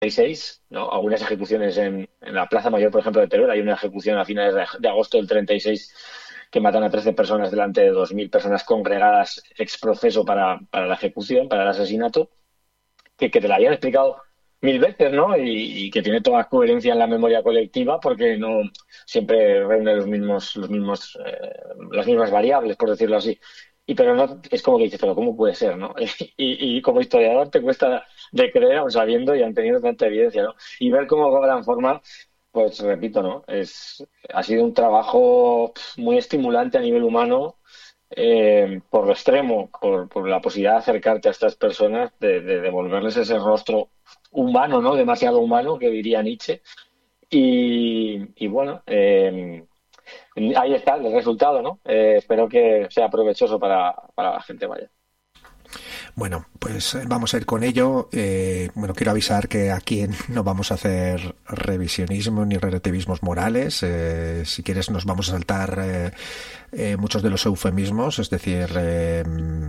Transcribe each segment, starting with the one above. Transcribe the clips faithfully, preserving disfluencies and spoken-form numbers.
seis, ¿no? Algunas ejecuciones en, en la Plaza Mayor, por ejemplo, de Teruel. Hay una ejecución a finales de, de agosto del treinta y seis que matan a trece personas delante de dos mil personas congregadas ex profeso para, para la ejecución, para el asesinato, que, que te la habían explicado mil veces, ¿no? Y, y que tiene toda coherencia en la memoria colectiva porque no siempre reúne los mismos, los mismos, eh, las mismas variables, por decirlo así. Y pero no, es como que dices, pero ¿cómo puede ser, no? Y, y como historiador te cuesta de creer, aun sabiendo y aun teniendo tanta evidencia, ¿no? Y ver cómo cobran forma, pues repito, ¿no? Es, ha sido un trabajo muy estimulante a nivel humano, eh, por lo extremo, por, por la posibilidad de acercarte a estas personas, de, de devolverles ese rostro humano, ¿no? Demasiado humano, que diría Nietzsche. Y, y bueno, eh, ahí está el resultado, ¿no? Eh, espero que sea provechoso para, para la gente, vaya. Bueno, pues vamos a ir con ello. Eh, bueno, quiero avisar que aquí no vamos a hacer revisionismo ni relativismos morales. Eh, si quieres nos vamos a saltar eh, eh, muchos de los eufemismos, es decir, eh,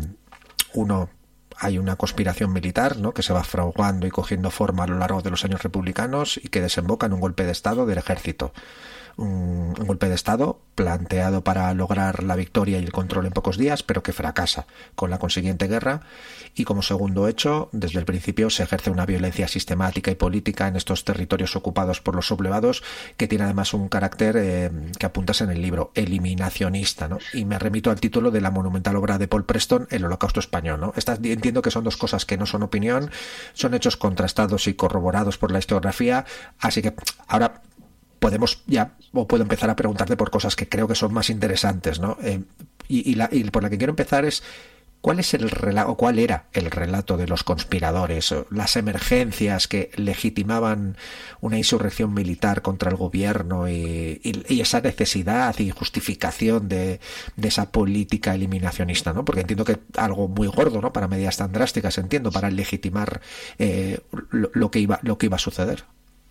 uno, hay una conspiración militar, ¿no?, que se va fraguando y cogiendo forma a lo largo de los años republicanos y que desemboca en un golpe de Estado del ejército. Un, un golpe de Estado planteado para lograr la victoria y el control en pocos días, pero que fracasa con la consiguiente guerra. Y como segundo hecho, desde el principio se ejerce una violencia sistemática y política en estos territorios ocupados por los sublevados, que tiene además un carácter eh, que apuntas en el libro, eliminacionista, ¿no? Y me remito al título de la monumental obra de Paul Preston, El Holocausto Español, ¿no? Estas, entiendo que son dos cosas que no son opinión, son hechos contrastados y corroborados por la historiografía, así que ahora podemos ya, o puedo empezar a preguntarte por cosas que creo que son más interesantes, ¿no? Eh, y, y, la, y por la que quiero empezar es, ¿cuál es el relato, o cuál era el relato de los conspiradores, las emergencias que legitimaban una insurrección militar contra el gobierno y, y, y esa necesidad y justificación de, de esa política eliminacionista, ¿no? Porque entiendo que algo muy gordo, ¿no?, para medidas tan drásticas, entiendo, para legitimar eh, lo, lo que iba, lo que iba a suceder.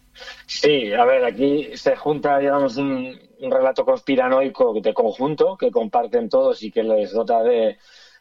Sí, a ver, aquí se junta, digamos, un, un relato conspiranoico de conjunto que comparten todos y que les dota de,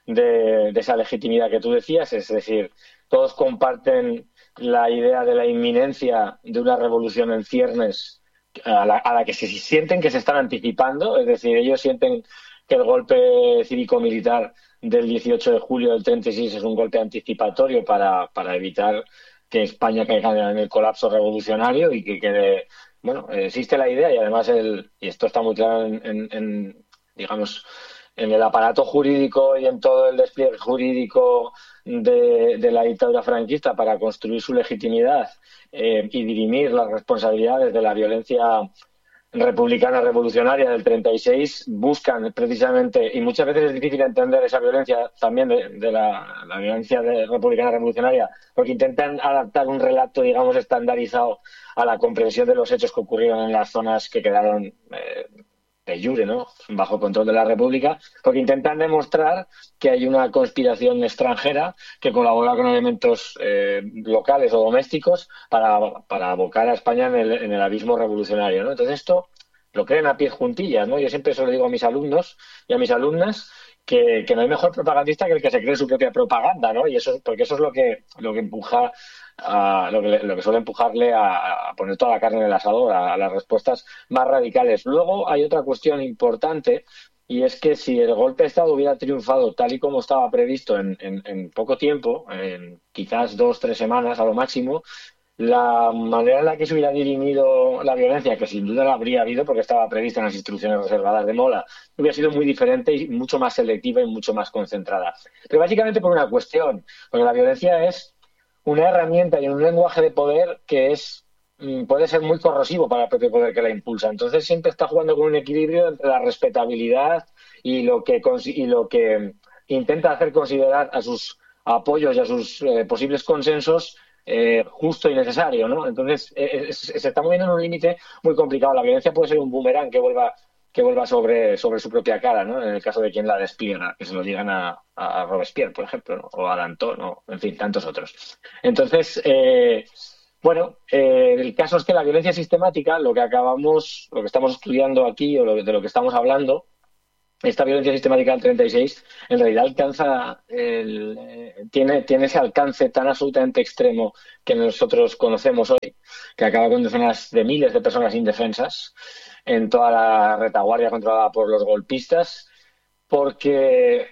de, de esa legitimidad que tú decías, es decir, todos comparten la idea de la inminencia de una revolución en ciernes a la, a la que se sienten que se están anticipando, es decir, ellos sienten que el golpe cívico-militar del dieciocho de julio del treinta y seis es un golpe anticipatorio para, para evitar que España caiga en el colapso revolucionario y que quede, bueno, existe la idea y además el, y esto está muy claro en, en, en digamos, en el aparato jurídico y en todo el despliegue jurídico de, de la dictadura franquista para construir su legitimidad, eh, y dirimir las responsabilidades de la violencia republicana revolucionaria del treinta y seis, buscan precisamente, y muchas veces es difícil entender esa violencia también de, de la, la violencia de, republicana revolucionaria, porque intentan adaptar un relato, digamos, estandarizado a la comprensión de los hechos que ocurrieron en las zonas que quedaron eh, de jure, ¿no?, bajo control de la República, porque intentan demostrar que hay una conspiración extranjera que colabora con elementos eh, locales o domésticos para, para abocar a España en el, en el abismo revolucionario, ¿no? Entonces esto lo creen a pies juntillas, ¿no? Yo siempre se lo digo a mis alumnos y a mis alumnas que, que no hay mejor propagandista que el que se cree su propia propaganda, ¿no? Y eso, porque eso es lo que, lo que empuja a, lo, que, lo que suele empujarle a, a poner toda la carne en el asador, a, a las respuestas más radicales. Luego hay otra cuestión importante, y es que si el golpe de Estado hubiera triunfado tal y como estaba previsto en, en, en poco tiempo, en quizás dos, tres semanas a lo máximo, la manera en la que se hubiera dirimido la violencia, que sin duda la habría habido porque estaba prevista en las instrucciones reservadas de Mola, hubiera sido muy diferente y mucho más selectiva y mucho más concentrada. Pero básicamente por una cuestión, porque la violencia es una herramienta y un lenguaje de poder que es puede ser muy corrosivo para el propio poder que la impulsa. Entonces siempre está jugando con un equilibrio entre la respetabilidad y lo que, y lo que intenta hacer considerar a sus apoyos y a sus eh, posibles consensos eh, justo y necesario, ¿no? Entonces eh, es, se está moviendo en un límite muy complicado. La violencia puede ser un boomerang que vuelva que vuelva sobre, sobre su propia cara, ¿no? En el caso de quien la despliega, que se lo digan a, a Robespierre, por ejemplo, ¿no?, o a Danton, o en fin, tantos otros. Entonces, eh, bueno, eh, el caso es que la violencia sistemática, lo que acabamos, lo que estamos estudiando aquí, o lo, de lo que estamos hablando, esta violencia sistemática del treinta y seis en realidad alcanza el, eh, tiene, tiene ese alcance tan absolutamente extremo que nosotros conocemos hoy, que acaba con decenas de miles de personas indefensas en toda la retaguardia controlada por los golpistas, porque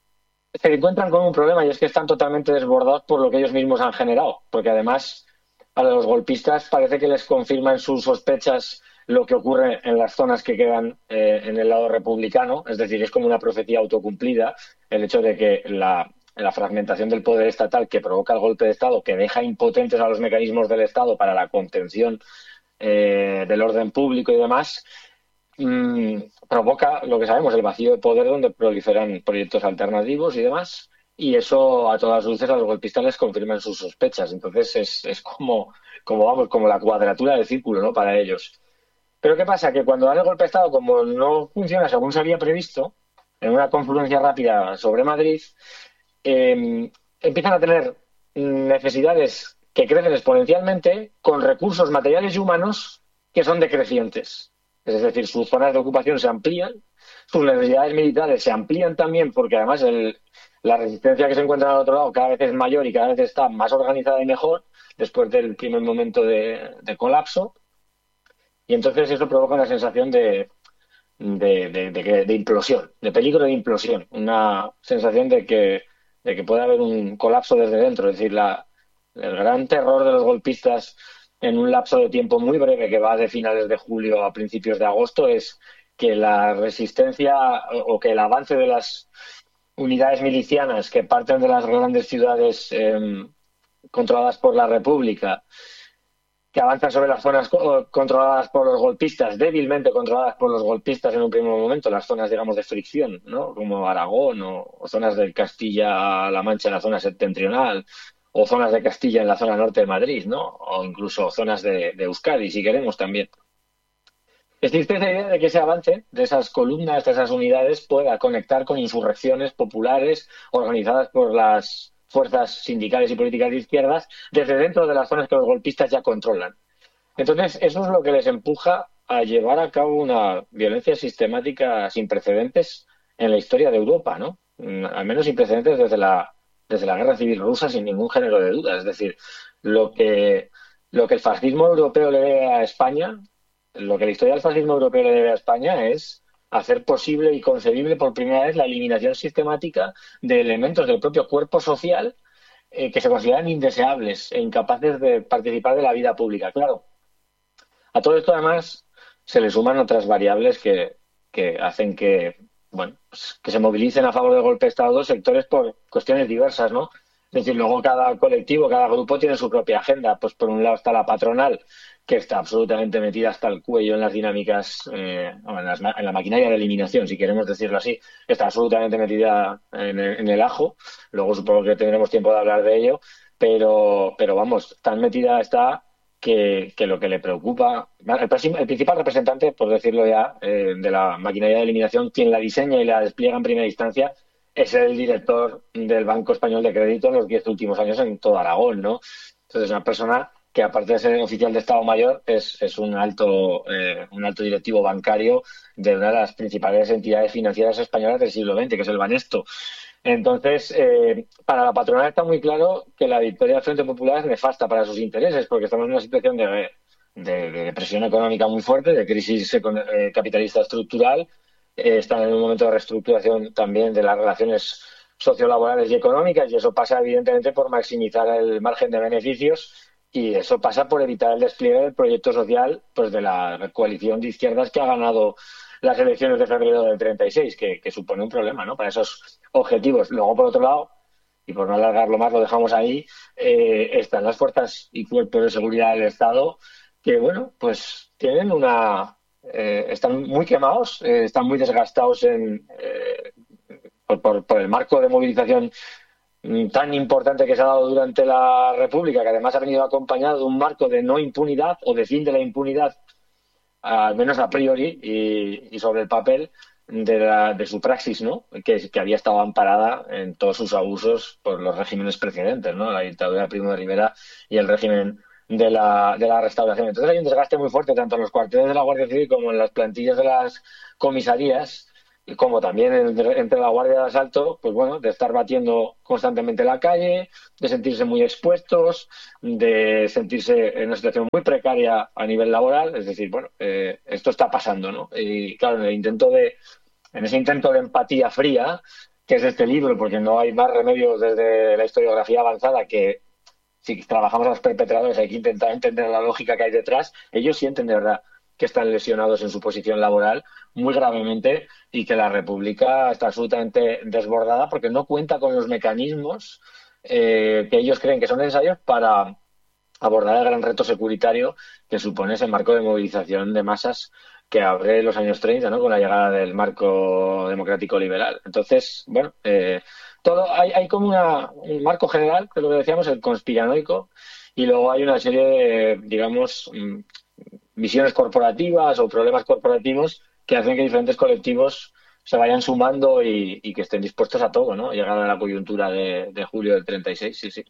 se encuentran con un problema y es que están totalmente desbordados por lo que ellos mismos han generado, porque además a los golpistas parece que les confirman sus sospechas lo que ocurre en las zonas que quedan eh, en el lado republicano, es decir, es como una profecía autocumplida el hecho de que la, la fragmentación del poder estatal que provoca el golpe de Estado, que deja impotentes a los mecanismos del Estado para la contención eh, del orden público y demás, mmm, provoca lo que sabemos, el vacío de poder donde proliferan proyectos alternativos y demás, y eso a todas luces a los golpistas les confirman sus sospechas. Entonces es, es como, como, vamos, como la cuadratura del círculo, ¿no?, para ellos. Pero ¿qué pasa? Que cuando dan el golpe de Estado, como no funciona según se había previsto, en una confluencia rápida sobre Madrid, eh, empiezan a tener necesidades que crecen exponencialmente con recursos materiales y humanos que son decrecientes. Es decir, sus zonas de ocupación se amplían, sus necesidades militares se amplían también porque además el, la resistencia que se encuentra al otro lado cada vez es mayor y cada vez está más organizada y mejor después del primer momento de, de colapso. Y entonces eso provoca una sensación de, de, de, de, de implosión, de peligro de implosión, una sensación de que, de que puede haber un colapso desde dentro. Es decir, la, el gran terror de los golpistas en un lapso de tiempo muy breve que va de finales de julio a principios de agosto es que la resistencia o que el avance de las unidades milicianas que parten de las grandes ciudades eh, controladas por la República, que avanzan sobre las zonas controladas por los golpistas, débilmente controladas por los golpistas en un primer momento, las zonas, digamos, de fricción, ¿no?, como Aragón o, o zonas de Castilla-La Mancha en la zona septentrional, o zonas de Castilla en la zona norte de Madrid, ¿no?, o incluso zonas de, de Euskadi, si queremos, también. Existe esa idea de que ese avance de esas columnas, de esas unidades, pueda conectar con insurrecciones populares organizadas por las fuerzas sindicales y políticas de izquierdas desde dentro de las zonas que los golpistas ya controlan. Entonces, eso es lo que les empuja a llevar a cabo una violencia sistemática sin precedentes en la historia de Europa, ¿no? Al menos sin precedentes desde la, desde la Guerra Civil Rusa, sin ningún género de duda. Es decir, lo que, lo que el fascismo europeo le debe a España, lo que la historia del fascismo europeo le debe a España es hacer posible y concebible por primera vez la eliminación sistemática de elementos del propio cuerpo social eh, que se consideran indeseables e incapaces de participar de la vida pública. Claro, a todo esto además se le suman otras variables que, que hacen que, bueno, pues, que se movilicen a favor del golpe de Estado dos sectores por cuestiones diversas, ¿no? Es decir, luego cada colectivo, cada grupo tiene su propia agenda. Pues por un lado está la patronal, que está absolutamente metida hasta el cuello en las dinámicas, eh, en, las, en la maquinaria de eliminación, si queremos decirlo así, está absolutamente metida en el, en el ajo. Luego supongo que tendremos tiempo de hablar de ello, pero, pero vamos, tan metida está que, que lo que le preocupa, el, el principal representante, por decirlo ya, eh, de la maquinaria de eliminación, quien la diseña y la despliega en primera instancia, es el director del Banco Español de Crédito en los diez últimos años en todo Aragón, ¿no? Entonces, una persona que aparte de ser oficial de Estado Mayor es, es un alto eh, un alto directivo bancario de una de las principales entidades financieras españolas del siglo veinte, que es el Banesto. Entonces, eh, para la patronal está muy claro que la victoria del Frente Popular es nefasta para sus intereses, porque estamos en una situación de, de, de depresión económica muy fuerte, de crisis eh, capitalista estructural, eh, están en un momento de reestructuración también de las relaciones sociolaborales y económicas, y eso pasa evidentemente por maximizar el margen de beneficios. Y eso pasa por evitar el despliegue del proyecto social, pues, de la coalición de izquierdas que ha ganado las elecciones de febrero del treinta y seis, que, que supone un problema, ¿no?, para esos objetivos. Luego, por otro lado, y por no alargarlo más, lo dejamos ahí, eh, están las fuerzas y cuerpos de seguridad del Estado que, bueno, pues tienen una... Eh, están muy quemados, eh, están muy desgastados en, eh, por, por, por el marco de movilización tan importante que se ha dado durante la República, que además ha venido acompañado de un marco de no impunidad o de fin de la impunidad, al menos a priori y, y sobre el papel de, la, de su praxis, ¿no?, que, que había estado amparada en todos sus abusos por los regímenes precedentes, ¿no?, la dictadura de Primo de Rivera y el régimen de la, de la Restauración. Entonces hay un desgaste muy fuerte tanto en los cuarteles de la Guardia Civil como en las plantillas de las comisarías, como también entre, entre la guardia de asalto, pues bueno, de estar batiendo constantemente la calle, de sentirse muy expuestos, de sentirse en una situación muy precaria a nivel laboral. Es decir, bueno, eh, esto está pasando, ¿no? Y claro, en el intento de, en ese intento de empatía fría, que es este libro, porque no hay más remedios desde la historiografía avanzada que si trabajamos a los perpetradores hay que intentar entender la lógica que hay detrás. Ellos sienten de verdad que están lesionados en su posición laboral muy gravemente y que la República está absolutamente desbordada porque no cuenta con los mecanismos eh, que ellos creen que son necesarios para abordar el gran reto securitario que supone ese marco de movilización de masas que abre los años treinta, ¿no? Con la llegada del marco democrático liberal. Entonces, bueno, eh, todo hay, hay como una, un marco general, que es lo que decíamos, el conspiranoico, y luego hay una serie de, digamos, visiones corporativas o problemas corporativos que hacen que diferentes colectivos se vayan sumando y, y que estén dispuestos a todo, ¿no? Llegada a la coyuntura de, de julio del treinta y seis, sí, sí.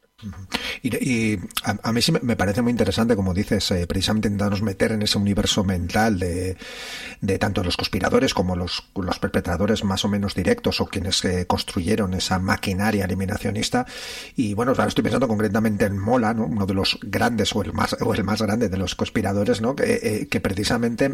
Y, y a, a mí sí me parece muy interesante, como dices, eh, precisamente intentarnos meter en ese universo mental de, de tanto los conspiradores como los, los perpetradores más o menos directos o quienes eh, construyeron esa maquinaria eliminacionista. Y bueno, ahora estoy pensando concretamente en Mola, ¿no? Uno de los grandes o el más o el más grande de los conspiradores, ¿no? Que, eh, que precisamente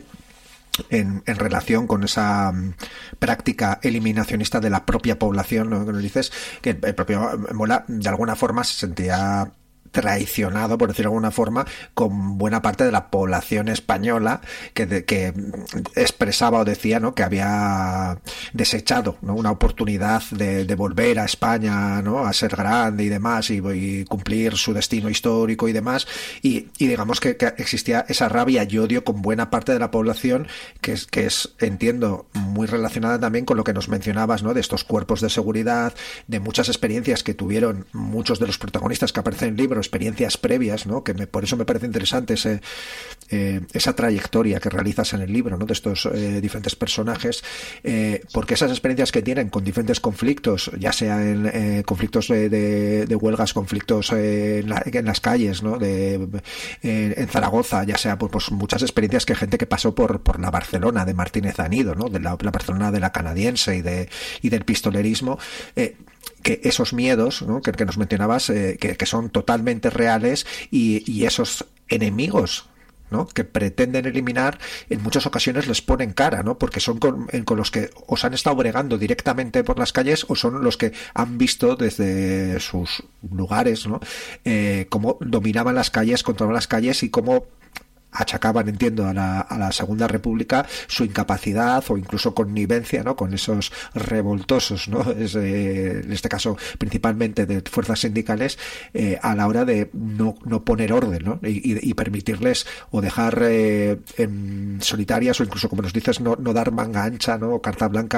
En, en relación con esa um, práctica eliminacionista de la propia población, ¿no? Que nos dices que el propio Mola de alguna forma se sentía traicionado, por decirlo de alguna forma, con buena parte de la población española que, de, que expresaba o decía, ¿no? Que había desechado, ¿no? Una oportunidad de, de volver a España, ¿no? A ser grande y demás y, y cumplir su destino histórico y demás, y, y digamos que, que existía esa rabia y odio con buena parte de la población que es, que es, entiendo, muy relacionada también con lo que nos mencionabas, ¿no? De estos cuerpos de seguridad, de muchas experiencias que tuvieron muchos de los protagonistas que aparecen en el libro, experiencias previas, ¿no? Que me, por eso me parece interesante ese, eh, esa trayectoria que realizas en el libro, ¿no? De estos eh, diferentes personajes, eh, porque esas experiencias que tienen con diferentes conflictos, ya sea en eh, conflictos de, de, de huelgas, conflictos eh, en, la, en las calles, ¿no? De, eh, en Zaragoza, ya sea pues, pues muchas experiencias que gente que pasó por, por la Barcelona de Martínez Anido, ¿no? De la, la Barcelona de la canadiense y, de, y del pistolerismo, eh, que esos miedos, ¿no? que, que nos mencionabas, eh, que, que son totalmente reales y, y esos enemigos, ¿no? Que pretenden eliminar, en muchas ocasiones les ponen cara, ¿no? Porque son con, con los que os han estado bregando directamente por las calles o son los que han visto desde sus lugares, ¿no? Eh, cómo dominaban las calles, controlaban las calles y cómo achacaban, entiendo, a la, a la Segunda República su incapacidad o incluso connivencia, ¿no? Con esos revoltosos, ¿no? Es, eh, en este caso principalmente de fuerzas sindicales, eh, a la hora de no, no poner orden, ¿no? Y, y permitirles o dejar eh, en solitarias o incluso, como nos dices, no, no dar manga ancha, ¿no? O carta blanca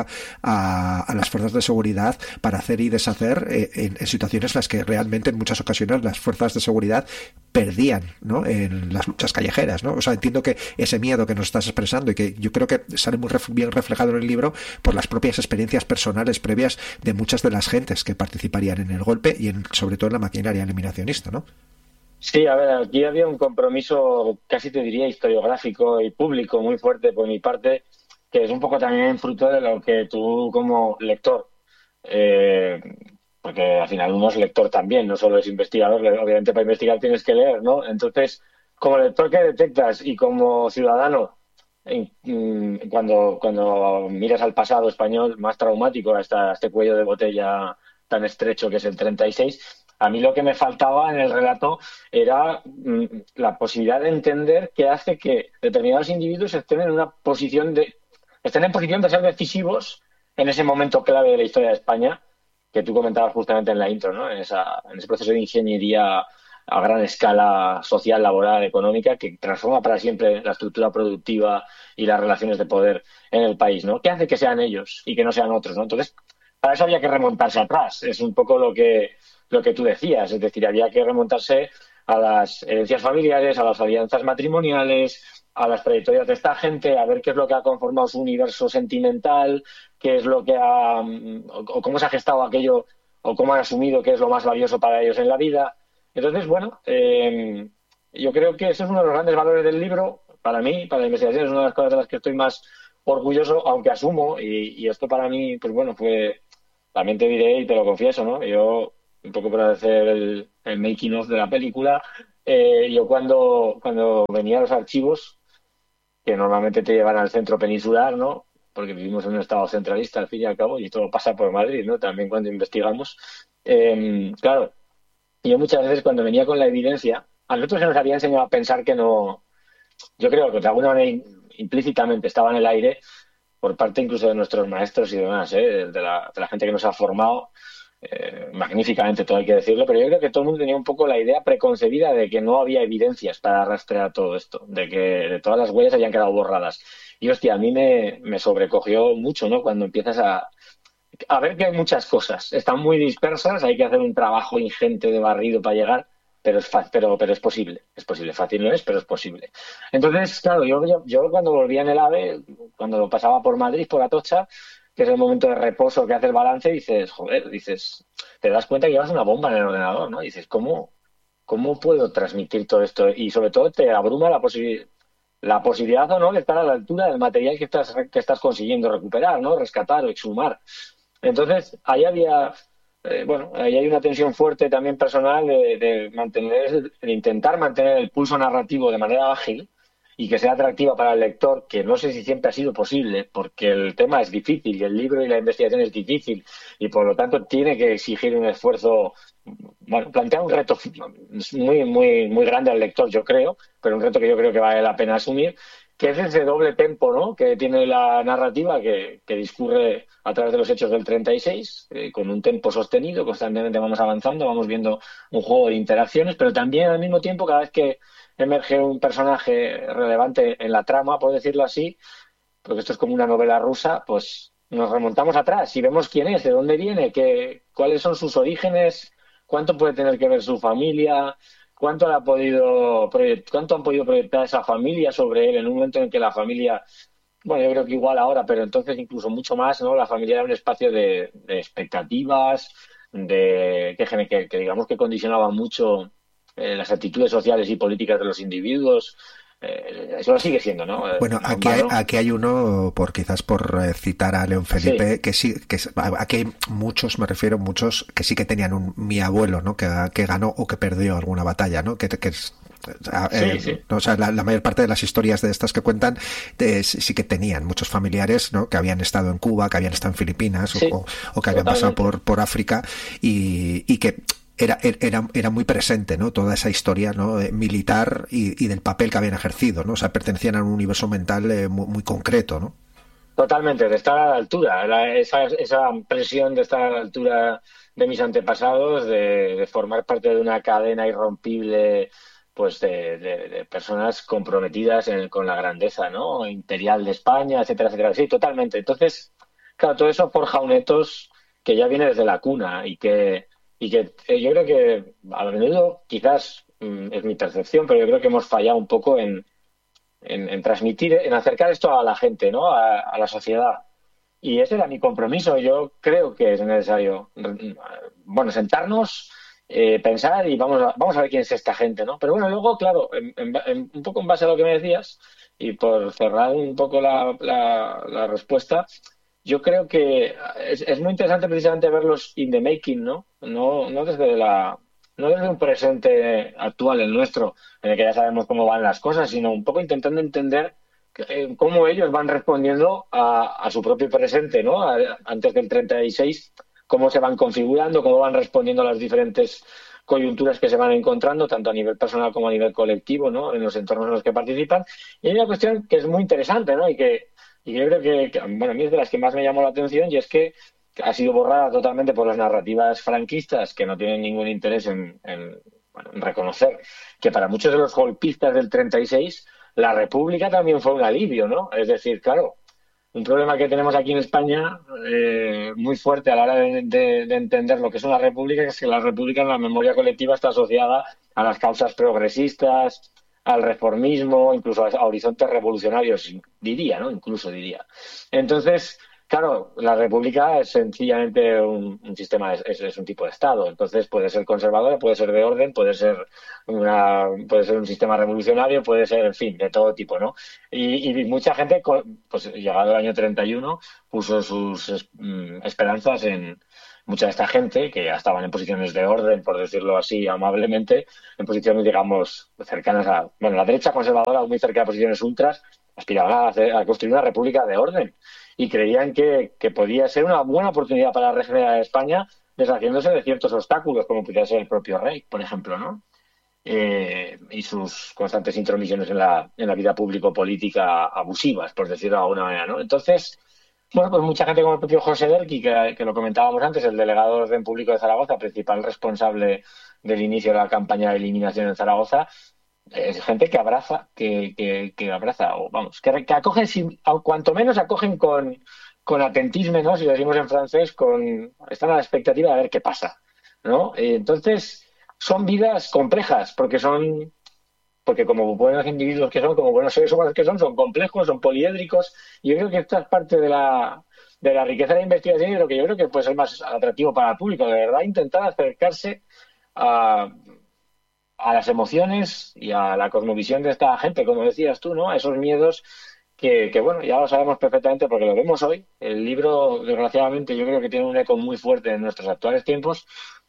a, a las fuerzas de seguridad para hacer y deshacer eh, en, en situaciones en las que realmente en muchas ocasiones las fuerzas de seguridad perdían, ¿no? En las luchas callejeras, ¿no? O sea, entiendo que ese miedo que nos estás expresando y que yo creo que sale muy ref- bien reflejado en el libro por las propias experiencias personales previas de muchas de las gentes que participarían en el golpe y en, sobre todo en la maquinaria eliminacionista, ¿no? Sí, a ver, aquí había un compromiso, casi te diría, historiográfico y público muy fuerte por mi parte, que es un poco también fruto de lo que tú como lector, eh, porque al final uno es lector también, no solo es investigador, obviamente para investigar tienes que leer, ¿no? Entonces, como lector que detectas y como ciudadano, cuando, cuando miras al pasado español más traumático, hasta este cuello de botella tan estrecho que es el treinta y seis, a mí lo que me faltaba en el relato era mm, la posibilidad de entender qué hace que determinados individuos estén en una posición de estén en posición de ser decisivos en ese momento clave de la historia de España que tú comentabas justamente en la intro, ¿no? En, esa, en ese proceso de ingeniería a gran escala social, laboral, económica, que transforma para siempre la estructura productiva y las relaciones de poder en el país, ¿no? ¿Qué hace que sean ellos y que no sean otros, ¿no? Entonces, para eso había que remontarse atrás. Es un poco lo que, lo que tú decías. Es decir, había que remontarse a las herencias familiares, a las alianzas matrimoniales, a las trayectorias de esta gente, a ver qué es lo que ha conformado su universo sentimental, qué es lo que ha... o cómo se ha gestado aquello, o cómo han asumido que es lo más valioso para ellos en la vida. Entonces, bueno, eh, yo creo que ese es uno de los grandes valores del libro. Para mí, para la investigación, es una de las cosas de las que estoy más orgulloso, aunque asumo, y, y esto para mí, pues bueno, fue, también te diré y te lo confieso, ¿no? Yo, un poco para hacer el, el making of de la película, eh, yo cuando, cuando venía a los archivos, que normalmente te llevan al centro peninsular, ¿no? Porque vivimos en un estado centralista, al fin y al cabo, y todo pasa por Madrid, ¿no? También cuando investigamos. Eh, claro, yo muchas veces cuando venía con la evidencia, a nosotros se nos había enseñado a pensar que no, yo creo que de alguna manera implícitamente estaba en el aire por parte incluso de nuestros maestros y demás, ¿eh? de, la, de la gente que nos ha formado eh, magníficamente, todo hay que decirlo, pero yo creo que todo el mundo tenía un poco la idea preconcebida de que no había evidencias para rastrear todo esto, de que de todas las huellas habían quedado borradas. Y hostia, a mí me, me sobrecogió mucho, ¿no? Cuando empiezas a, a ver que hay muchas cosas, están muy dispersas, hay que hacer un trabajo ingente de barrido para llegar, pero es fa- pero pero es posible, es posible, fácil no es, pero es posible. Entonces, claro, yo, yo, yo cuando volvía en el AVE, cuando lo pasaba por Madrid, por Atocha, que es el momento de reposo que hace el balance, dices, joder, dices, te das cuenta que llevas una bomba en el ordenador, ¿no? Dices, ¿cómo, cómo puedo transmitir todo esto? Y sobre todo te abruma la posibilidad, la posibilidad o no de estar a la altura del material que estás, que estás consiguiendo recuperar, ¿no? Rescatar o exhumar. Entonces, ahí había, eh, bueno, ahí hay una tensión fuerte también personal de, de mantener, de intentar mantener el pulso narrativo de manera ágil y que sea atractiva para el lector, que no sé si siempre ha sido posible, porque el tema es difícil y el libro y la investigación es difícil y por lo tanto tiene que exigir un esfuerzo, bueno, plantea un reto muy, muy, muy grande al lector, yo creo, pero un reto que yo creo que vale la pena asumir, que es ese doble tempo, ¿no?, que tiene la narrativa que, que discurre a través de los hechos del treinta y seis, eh, con un tempo sostenido, constantemente vamos avanzando, vamos viendo un juego de interacciones, pero también al mismo tiempo, cada vez que emerge un personaje relevante en la trama, por decirlo así, porque esto es como una novela rusa, pues nos remontamos atrás y vemos quién es, de dónde viene, qué, cuáles son sus orígenes, cuánto puede tener que ver su familia, cuánto, le ha podido proyect- cuánto han podido proyectar esa familia sobre él en un momento en que la familia, bueno, yo creo que igual ahora, pero entonces incluso mucho más, ¿no? La familia era un espacio de, de expectativas, de que, gene- que, que digamos que condicionaba mucho eh, las actitudes sociales y políticas de los individuos. Eh, eso lo sigue siendo, ¿no? Eh, Bueno, no en aquí hay, vano. aquí hay uno, por quizás por eh, citar a León Sí, Felipe, que sí, que es- aquí hay muchos, me refiero, muchos que sí que tenían un mi abuelo, ¿no? Que, que ganó o que perdió alguna batalla, ¿no? Que, que es, eh, sí, sí. o sea, la, la mayor parte de las historias de estas que cuentan eh, sí sí que tenían muchos familiares, ¿no? Que habían estado en Cuba, que habían estado en Filipinas o, Sí, o- o que habían pasado totalmente. por, por África y, y que era, era, era muy presente, ¿no? Toda esa historia, ¿no? Eh, militar y, y del papel que habían ejercido, ¿no? O sea, pertenecían a un universo mental eh, muy, muy concreto, ¿no? Totalmente, de estar a la altura, la- esa, esa presión de estar a la altura de mis antepasados, de, de formar parte de una cadena irrompible, pues de, de- de personas comprometidas en- con la grandeza, ¿no? Imperial de España, etcétera, etcétera. Sí, totalmente. Entonces, claro, todo eso forja un ethos que ya viene desde la cuna y que, y que eh, yo creo que a menudo, quizás mm, es mi percepción, pero yo creo que hemos fallado un poco en, en transmitir, en acercar esto a la gente, ¿no? A, a la sociedad. Y ese era mi compromiso. Yo creo que es necesario, bueno, sentarnos, eh, pensar y vamos a, vamos a ver quién es esta gente, ¿no? Pero bueno, luego, claro, en, en, en, un poco en base a lo que me decías y por cerrar un poco la, la, la respuesta, yo creo que es, es, muy interesante precisamente verlos in the making, ¿no? No, no desde la, no desde un presente actual, el nuestro, en el que ya sabemos cómo van las cosas, sino un poco intentando entender eh, cómo ellos van respondiendo a, a su propio presente, ¿no? A, antes del treinta y seis, cómo se van configurando, cómo van respondiendo a las diferentes coyunturas que se van encontrando, tanto a nivel personal como a nivel colectivo, ¿no? En los entornos en los que participan. Y hay una cuestión que es muy interesante, ¿no? Y que, y que yo creo que, que, bueno, a mí es de las que más me llamó la atención, y es que ha sido borrada totalmente por las narrativas franquistas, que no tienen ningún interés en, en, bueno, en reconocer que para muchos de los golpistas del treinta y seis la República también fue un alivio, ¿no? Es decir, claro, un problema que tenemos aquí en España eh, muy fuerte a la hora de, de, de entender lo que es una república, que es que la república en la memoria colectiva está asociada a las causas progresistas, al reformismo, incluso a, a horizontes revolucionarios, diría, ¿no? Incluso diría. Entonces, Claro, la república es sencillamente un, un sistema, es, es un tipo de Estado. Entonces puede ser conservador, puede ser de orden, puede ser una, puede ser un sistema revolucionario, puede ser, en fin, de todo tipo, ¿no? Y, y mucha gente, pues llegado el año treinta y uno, puso sus es, mm, esperanzas en mucha de esta gente que ya estaban en posiciones de orden, por decirlo así amablemente, en posiciones, digamos, cercanas a, bueno, la derecha conservadora, muy cerca de posiciones ultras, aspiraban a, hacer, a construir una república de orden. Y creían que, que podía ser una buena oportunidad para regenerar España deshaciéndose de ciertos obstáculos, como podría ser el propio rey, por ejemplo, ¿no? Eh, y sus constantes intromisiones en la, en la vida público-política abusivas, por decirlo de alguna manera, ¿no? Entonces, bueno, pues mucha gente como el propio José Derqui, que, que lo comentábamos antes, el delegado de orden público de Zaragoza, principal responsable del inicio de la campaña de eliminación en Zaragoza, es gente que abraza, que, que, que abraza, o vamos, que, que acogen, sin, cuanto menos acogen con, con atentismo, ¿no? Si lo decimos en francés, con, están a la expectativa de ver qué pasa, ¿no? Entonces, son vidas complejas, porque son, porque como buenos individuos que son, como buenos seres humanos que son, son complejos, son poliédricos, y yo creo que esta es parte de la, de la riqueza de la investigación y de lo que yo creo que puede ser más atractivo para el público, de verdad, intentar acercarse a a las emociones y a la cosmovisión de esta gente, como decías tú, ¿no? A esos miedos que, que, bueno, ya lo sabemos perfectamente porque lo vemos hoy. El libro, desgraciadamente, yo creo que tiene un eco muy fuerte en nuestros actuales tiempos.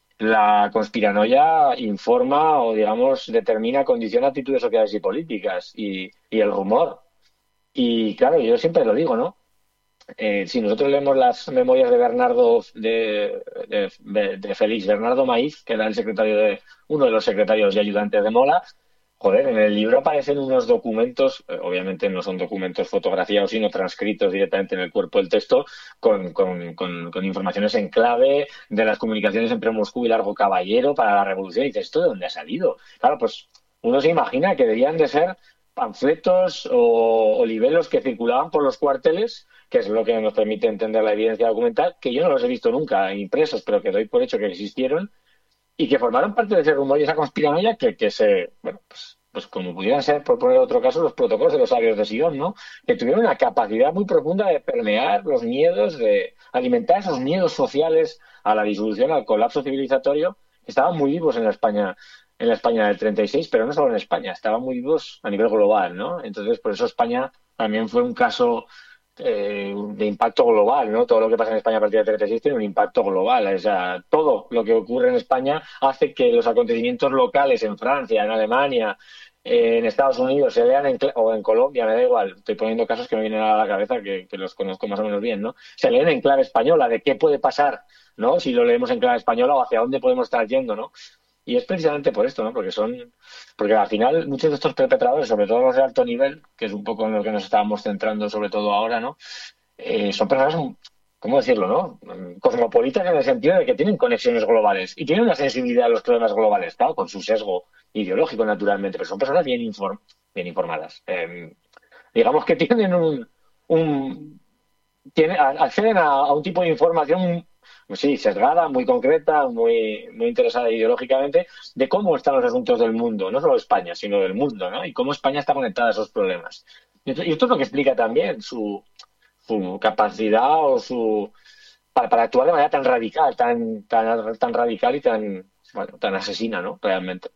La conspiranoia informa o, digamos, determina, condiciona actitudes sociales y políticas y, y el rumor. Y, claro, yo siempre lo digo, ¿no? Eh, si nosotros leemos las memorias de Bernardo de, de, de Félix Bernardo Maíz, que era el secretario de uno de los secretarios y ayudantes de Mola, joder, en el libro aparecen unos documentos, eh, obviamente no son documentos fotografiados, sino transcritos directamente en el cuerpo del texto, con, con, con, con informaciones en clave de las comunicaciones entre Moscú y Largo Caballero para la revolución. Y dices, ¿esto de dónde ha salido? Claro, pues uno se imagina que debían de ser panfletos o, o libelos que circulaban por los cuarteles, que es lo que nos permite entender la evidencia documental, que yo no los he visto nunca impresos, pero que doy por hecho que existieron y que formaron parte de ese rumor y esa conspiranoia que, que se, bueno, pues, pues como pudieran ser, por poner otro caso, los protocolos de los sabios de Sion, ¿no? Que tuvieron una capacidad muy profunda de permear los miedos, de alimentar esos miedos sociales a la disolución, al colapso civilizatorio, que estaban muy vivos en la España en la España del treinta y seis, pero no solo en España, estaban muy vivos a nivel global, ¿no? Entonces, por eso España también fue un caso eh, de impacto global, ¿no? Todo lo que pasa en España a partir del treinta y seis tiene un impacto global. O sea, todo lo que ocurre en España hace que los acontecimientos locales en Francia, en Alemania, eh, en Estados Unidos, se lean en, o en Colombia, me da igual, estoy poniendo casos que me vienen a la cabeza, que, que los conozco más o menos bien, ¿no? Se leen en clave española de qué puede pasar, ¿no? Si lo leemos en clave española o hacia dónde podemos estar yendo, ¿no? Y es precisamente por esto, ¿no? Porque son, porque al final muchos de estos perpetradores, sobre todo los de alto nivel, que es un poco en lo que nos estábamos centrando sobre todo ahora, ¿no? Eh, son personas, ¿cómo decirlo, no? Cosmopolitas en el sentido de que tienen conexiones globales y tienen una sensibilidad a los problemas globales, claro, con su sesgo ideológico naturalmente, pero son personas bien, inform bien informadas. Eh, digamos que tienen un, un tienen, acceden a, a un tipo de información, sí, sesgada, muy concreta, muy, muy interesada ideológicamente, de cómo están los asuntos del mundo, no solo de España, sino del mundo, ¿no? Y cómo España está conectada a esos problemas. Y esto, y esto es lo que explica también su, su capacidad o su para, para actuar de manera tan radical, tan, tan, tan radical y tan, bueno, tan asesina, ¿no? Realmente.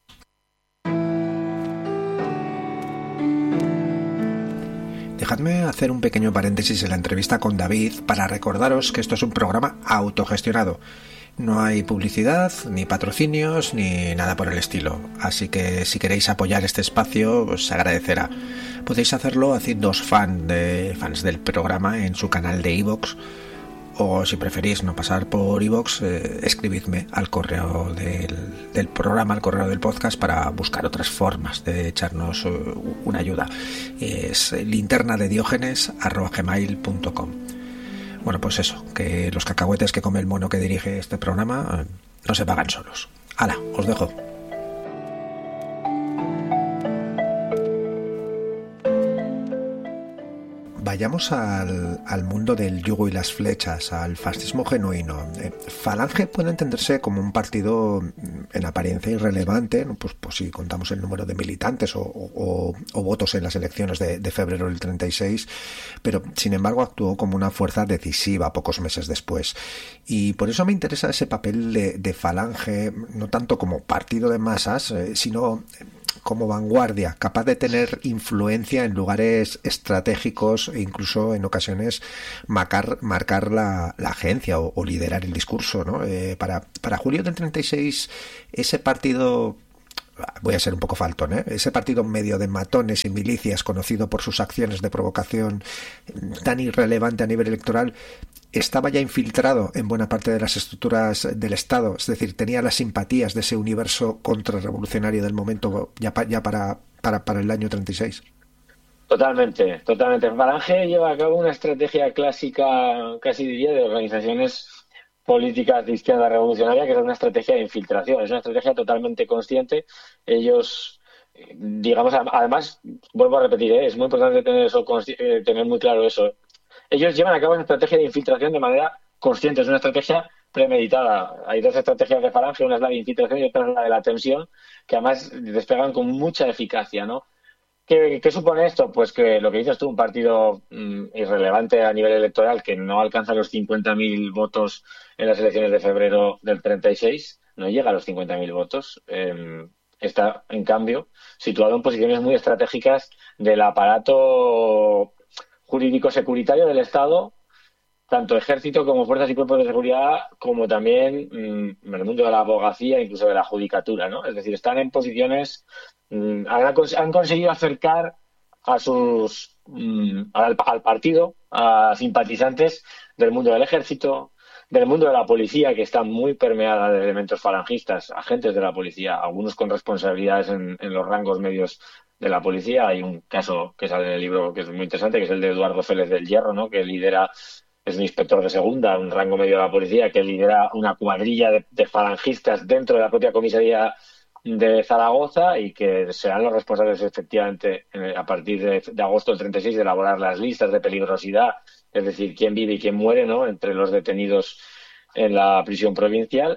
Dejadme hacer un pequeño paréntesis en la entrevista con David para recordaros que esto es un programa autogestionado. No hay publicidad, ni patrocinios, ni nada por el estilo. Así que si queréis apoyar este espacio, os agradecerá. Podéis hacerlo haciéndoos fan de, fans del programa en su canal de iVoox. O si preferís no pasar por iVoox, eh, escribidme al correo del, del programa, al correo del podcast, para buscar otras formas de echarnos uh, una ayuda. Es linterna de diógenes arroba gmail punto com. Bueno, pues eso, que los cacahuetes que come el mono que dirige este programa eh, no se pagan solos. ¡Hala! Os dejo. vayamos al, al mundo del yugo y las flechas, al fascismo genuino. Eh, Falange puede entenderse como un partido en apariencia irrelevante, ¿no? pues, pues si contamos el número de militantes o, o, o votos en las elecciones de, de febrero del treinta y seis, pero sin embargo actuó como una fuerza decisiva pocos meses después. Y por eso me interesa ese papel de, de Falange, no tanto como partido de masas, eh, sino como vanguardia, capaz de tener influencia en lugares estratégicos e incluso en ocasiones marcar, marcar la, la agencia o, o liderar el discurso, ¿no? Eh, para, para julio del treinta y seis, ese partido, voy a ser un poco faltón, ¿eh? ese partido medio de matones y milicias, conocido por sus acciones de provocación tan irrelevante a nivel electoral, estaba ya infiltrado en buena parte de las estructuras del Estado, es decir, tenía las simpatías de ese universo contrarrevolucionario del momento ya, pa, ya para, para, para el año treinta y seis. Totalmente, totalmente. Falange lleva a cabo una estrategia clásica, casi diría, de organizaciones políticas de izquierda revolucionaria, que es una estrategia de infiltración, es una estrategia totalmente consciente. Ellos, digamos, además, vuelvo a repetir, ¿eh? es muy importante tener eso, tener muy claro eso. Ellos llevan a cabo una estrategia de infiltración de manera consciente, es una estrategia premeditada. Hay dos estrategias de Falange, una es la de infiltración y otra es la de la tensión, que además despegan con mucha eficacia, ¿no? ¿Qué, qué supone esto? Pues que lo que dices tú, un partido mmm, irrelevante a nivel electoral que no alcanza los cincuenta mil votos en las elecciones de febrero del treinta y seis, no llega a los cincuenta mil votos. Eh, está, en cambio, situado en posiciones muy estratégicas del aparato jurídico securitario del Estado, tanto ejército como fuerzas y cuerpos de seguridad, como también mmm, en el mundo de la abogacía, incluso de la judicatura, ¿no? Es decir, están en posiciones, mmm, han, han conseguido acercar a sus mmm, al, al partido, a simpatizantes del mundo del ejército, del mundo de la policía, que está muy permeada de elementos falangistas, agentes de la policía, algunos con responsabilidades en, en los rangos medios de la policía. Hay un caso que sale en el libro que es muy interesante, que es el de Eduardo Félez del Hierro, ¿no? Que lidera, es un inspector de segunda, un rango medio de la policía, que lidera una cuadrilla de, de falangistas dentro de la propia comisaría de Zaragoza y que serán los responsables efectivamente a partir de, de agosto del treinta y seis de elaborar las listas de peligrosidad, es decir, quién vive y quién muere, ¿no? Entre los detenidos en la prisión provincial.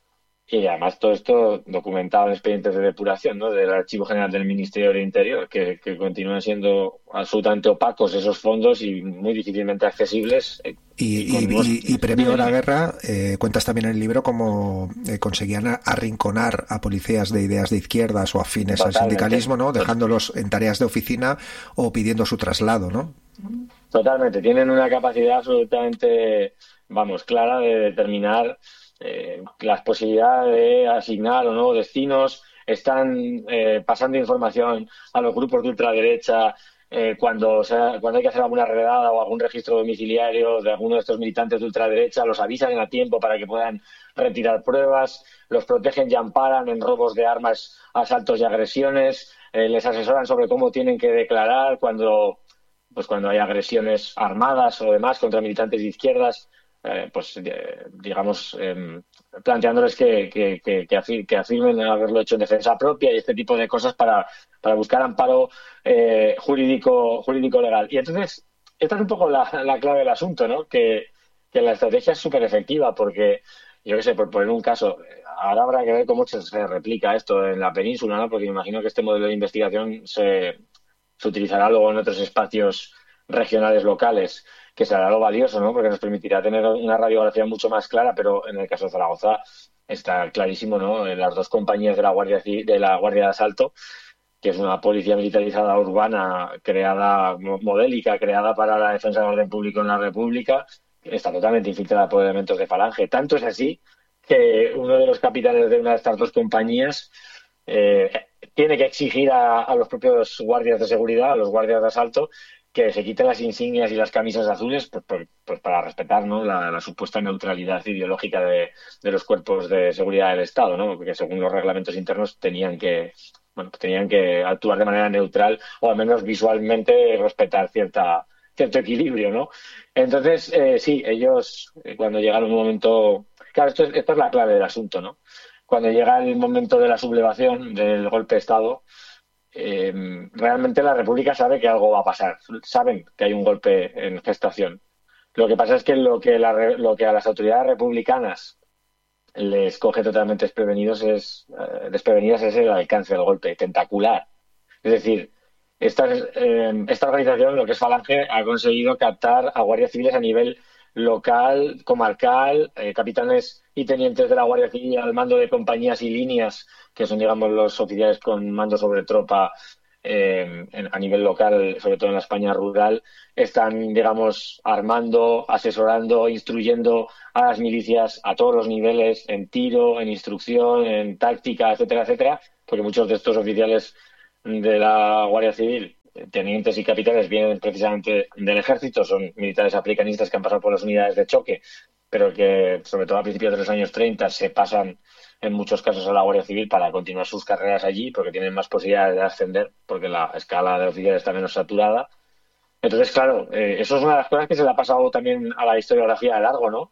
Y además todo esto documentado en expedientes de depuración, ¿no? Del Archivo General del Ministerio del Interior, que, que continúan siendo absolutamente opacos esos fondos y muy difícilmente accesibles. Eh, y, y, y, y, y previo a la guerra, eh, cuentas también en el libro cómo eh, conseguían arrinconar a policías de ideas de izquierdas o afines Totalmente. Al sindicalismo, ¿no? Dejándolos en tareas de oficina o pidiendo su traslado, ¿no? Totalmente. Tienen una capacidad absolutamente, vamos, clara de determinar Eh, las posibilidades de asignar o no destinos, están eh, pasando información a los grupos de ultraderecha eh, cuando, sea, cuando hay que hacer alguna redada o algún registro domiciliario de alguno de estos militantes de ultraderecha, los avisan a tiempo para que puedan retirar pruebas, los protegen y amparan en robos de armas, asaltos y agresiones, eh, les asesoran sobre cómo tienen que declarar cuando, pues cuando hay agresiones armadas o demás contra militantes de izquierdas. Eh, pues eh, digamos eh, planteándoles que, que, que, que, afir, que afirmen haberlo hecho en defensa propia y este tipo de cosas para, para buscar amparo eh, jurídico jurídico legal. Y entonces esta es un poco la, la clave del asunto, ¿no? Que, que la estrategia es súper efectiva porque, yo qué sé, por poner un caso, ahora habrá que ver cómo se, se replica esto en la península, ¿no? Porque me imagino que este modelo de investigación se, se utilizará luego en otros espacios regionales locales, que será lo valioso, ¿no? Porque nos permitirá tener una radiografía mucho más clara, pero en el caso de Zaragoza está clarísimo, ¿no? En las dos compañías de la Guardia de la Guardia de Asalto, que es una policía militarizada urbana creada, modélica, creada para la defensa del orden público en la República, está totalmente infiltrada por elementos de Falange. Tanto es así que uno de los capitanes de una de estas dos compañías eh, tiene que exigir a, a los propios guardias de seguridad, a los guardias de asalto, que se quiten las insignias y las camisas azules pues, pues, pues para respetar, ¿no? la, la supuesta neutralidad ideológica de, de los cuerpos de seguridad del Estado, ¿no? Porque según los reglamentos internos tenían que bueno tenían que actuar de manera neutral o al menos visualmente respetar cierta cierto equilibrio, ¿no? Entonces, eh, sí, ellos eh, cuando llega un momento... Claro, esto es, esto es la clave del asunto, ¿no? Cuando llega el momento de la sublevación, del golpe de Estado, eh, realmente la República sabe que algo va a pasar, saben que hay un golpe en gestación. Lo que pasa es que lo que, la, lo que a las autoridades republicanas les coge totalmente desprevenidos es, eh, desprevenidas es el alcance del golpe, tentacular. Es decir, esta, eh, esta organización, lo que es Falange, ha conseguido captar a guardias civiles a nivel local, comarcal, eh, capitanes y tenientes de la Guardia Civil al mando de compañías y líneas, que son, digamos, los oficiales con mando sobre tropa eh, en, a nivel local, sobre todo en la España rural, están, digamos, armando, asesorando, instruyendo a las milicias a todos los niveles, en tiro, en instrucción, en táctica, etcétera, etcétera, porque muchos de estos oficiales de la Guardia Civil, tenientes y capitanes, vienen precisamente del ejército, son militares africanistas que han pasado por las unidades de choque, pero que, sobre todo a principios de los años treinta, se pasan en muchos casos a la Guardia Civil para continuar sus carreras allí, porque tienen más posibilidades de ascender, porque la escala de oficiales está menos saturada. Entonces, claro, eh, eso es una de las cosas que se le ha pasado también a la historiografía de largo, ¿no?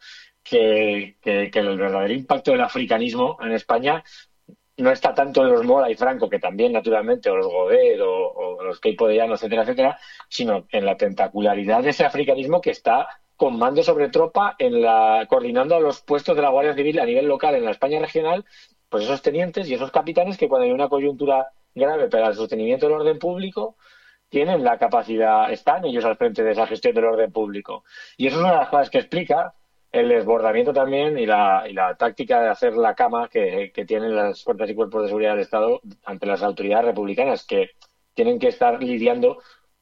Que, que, que el verdadero impacto del africanismo en España no está tanto en los Mola y Franco, que también, naturalmente, o los Godet, o, o los Queipo de Llano, etcétera, etcétera, sino en la tentacularidad de ese africanismo que está con mando sobre tropa, en la coordinando a los puestos de la Guardia Civil a nivel local en la España regional, pues esos tenientes y esos capitanes que cuando hay una coyuntura grave para el sostenimiento del orden público, tienen la capacidad, están ellos al frente de esa gestión del orden público. Y eso es una de las cosas que explica el desbordamiento también y la, y la táctica de hacer la cama que, que tienen las fuerzas y cuerpos de seguridad del Estado ante las autoridades republicanas, que tienen que estar lidiando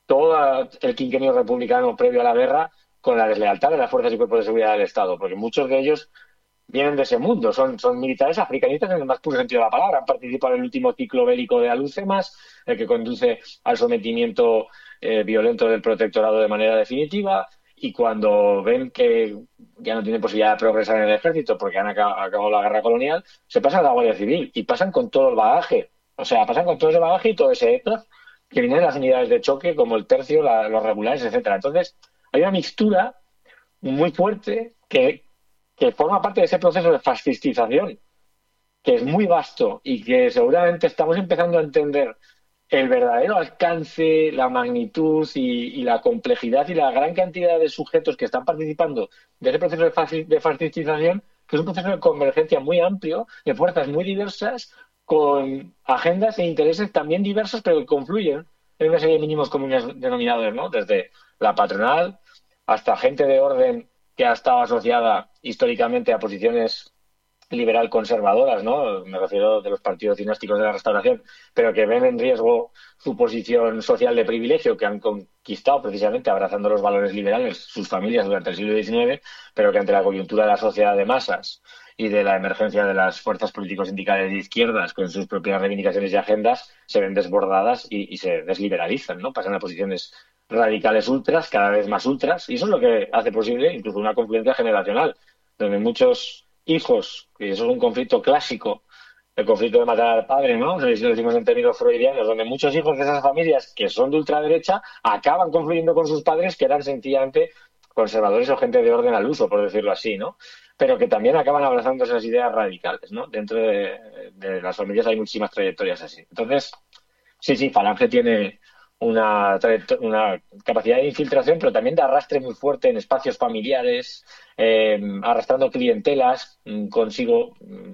todo el quinquenio republicano previo a la guerra con la deslealtad de las fuerzas y cuerpos de seguridad del Estado, porque muchos de ellos vienen de ese mundo, son, son militares africanistas en el más puro sentido de la palabra, han participado en el último ciclo bélico de Alucemas, el que conduce al sometimiento eh, violento del protectorado de manera definitiva, y cuando ven que ya no tienen posibilidad de progresar en el ejército porque han acabado, acabado la guerra colonial, se pasan a la Guardia Civil y pasan con todo el bagaje, o sea, pasan con todo ese bagaje y todo ese ethos que vienen de las unidades de choque como el tercio, la, los regulares, etcétera. Entonces, hay una mixtura muy fuerte que, que forma parte de ese proceso de fascistización, que es muy vasto y que seguramente estamos empezando a entender el verdadero alcance, la magnitud y, y la complejidad y la gran cantidad de sujetos que están participando de ese proceso de, fasc- de fascistización, que es un proceso de convergencia muy amplio, de fuerzas muy diversas, con agendas e intereses también diversos, pero que confluyen en una serie de mínimos comunes denominadores, ¿no? Desde la patronal hasta gente de orden que ha estado asociada históricamente a posiciones liberal conservadoras, ¿no? Me refiero de los partidos dinásticos de la Restauración, pero que ven en riesgo su posición social de privilegio que han conquistado precisamente abrazando los valores liberales sus familias durante el siglo diecinueve, pero que ante la coyuntura de la sociedad de masas y de la emergencia de las fuerzas políticos sindicales de izquierdas con sus propias reivindicaciones y agendas se ven desbordadas y, y se desliberalizan, ¿no? Pasan a posiciones radicales ultras, cada vez más ultras, y eso es lo que hace posible incluso una confluencia generacional, donde muchos hijos, y eso es un conflicto clásico, el conflicto de matar al padre, ¿no? Si lo decimos en términos freudianos, donde muchos hijos de esas familias que son de ultraderecha acaban confluyendo con sus padres que eran sencillamente conservadores o gente de orden al uso, por decirlo así, ¿no? Pero que también acaban abrazando esas ideas radicales, ¿no? Dentro de, de las familias hay muchísimas trayectorias así. Entonces, sí, sí, Falange tiene una, una capacidad de infiltración, pero también de arrastre muy fuerte en espacios familiares, eh, arrastrando clientelas consigo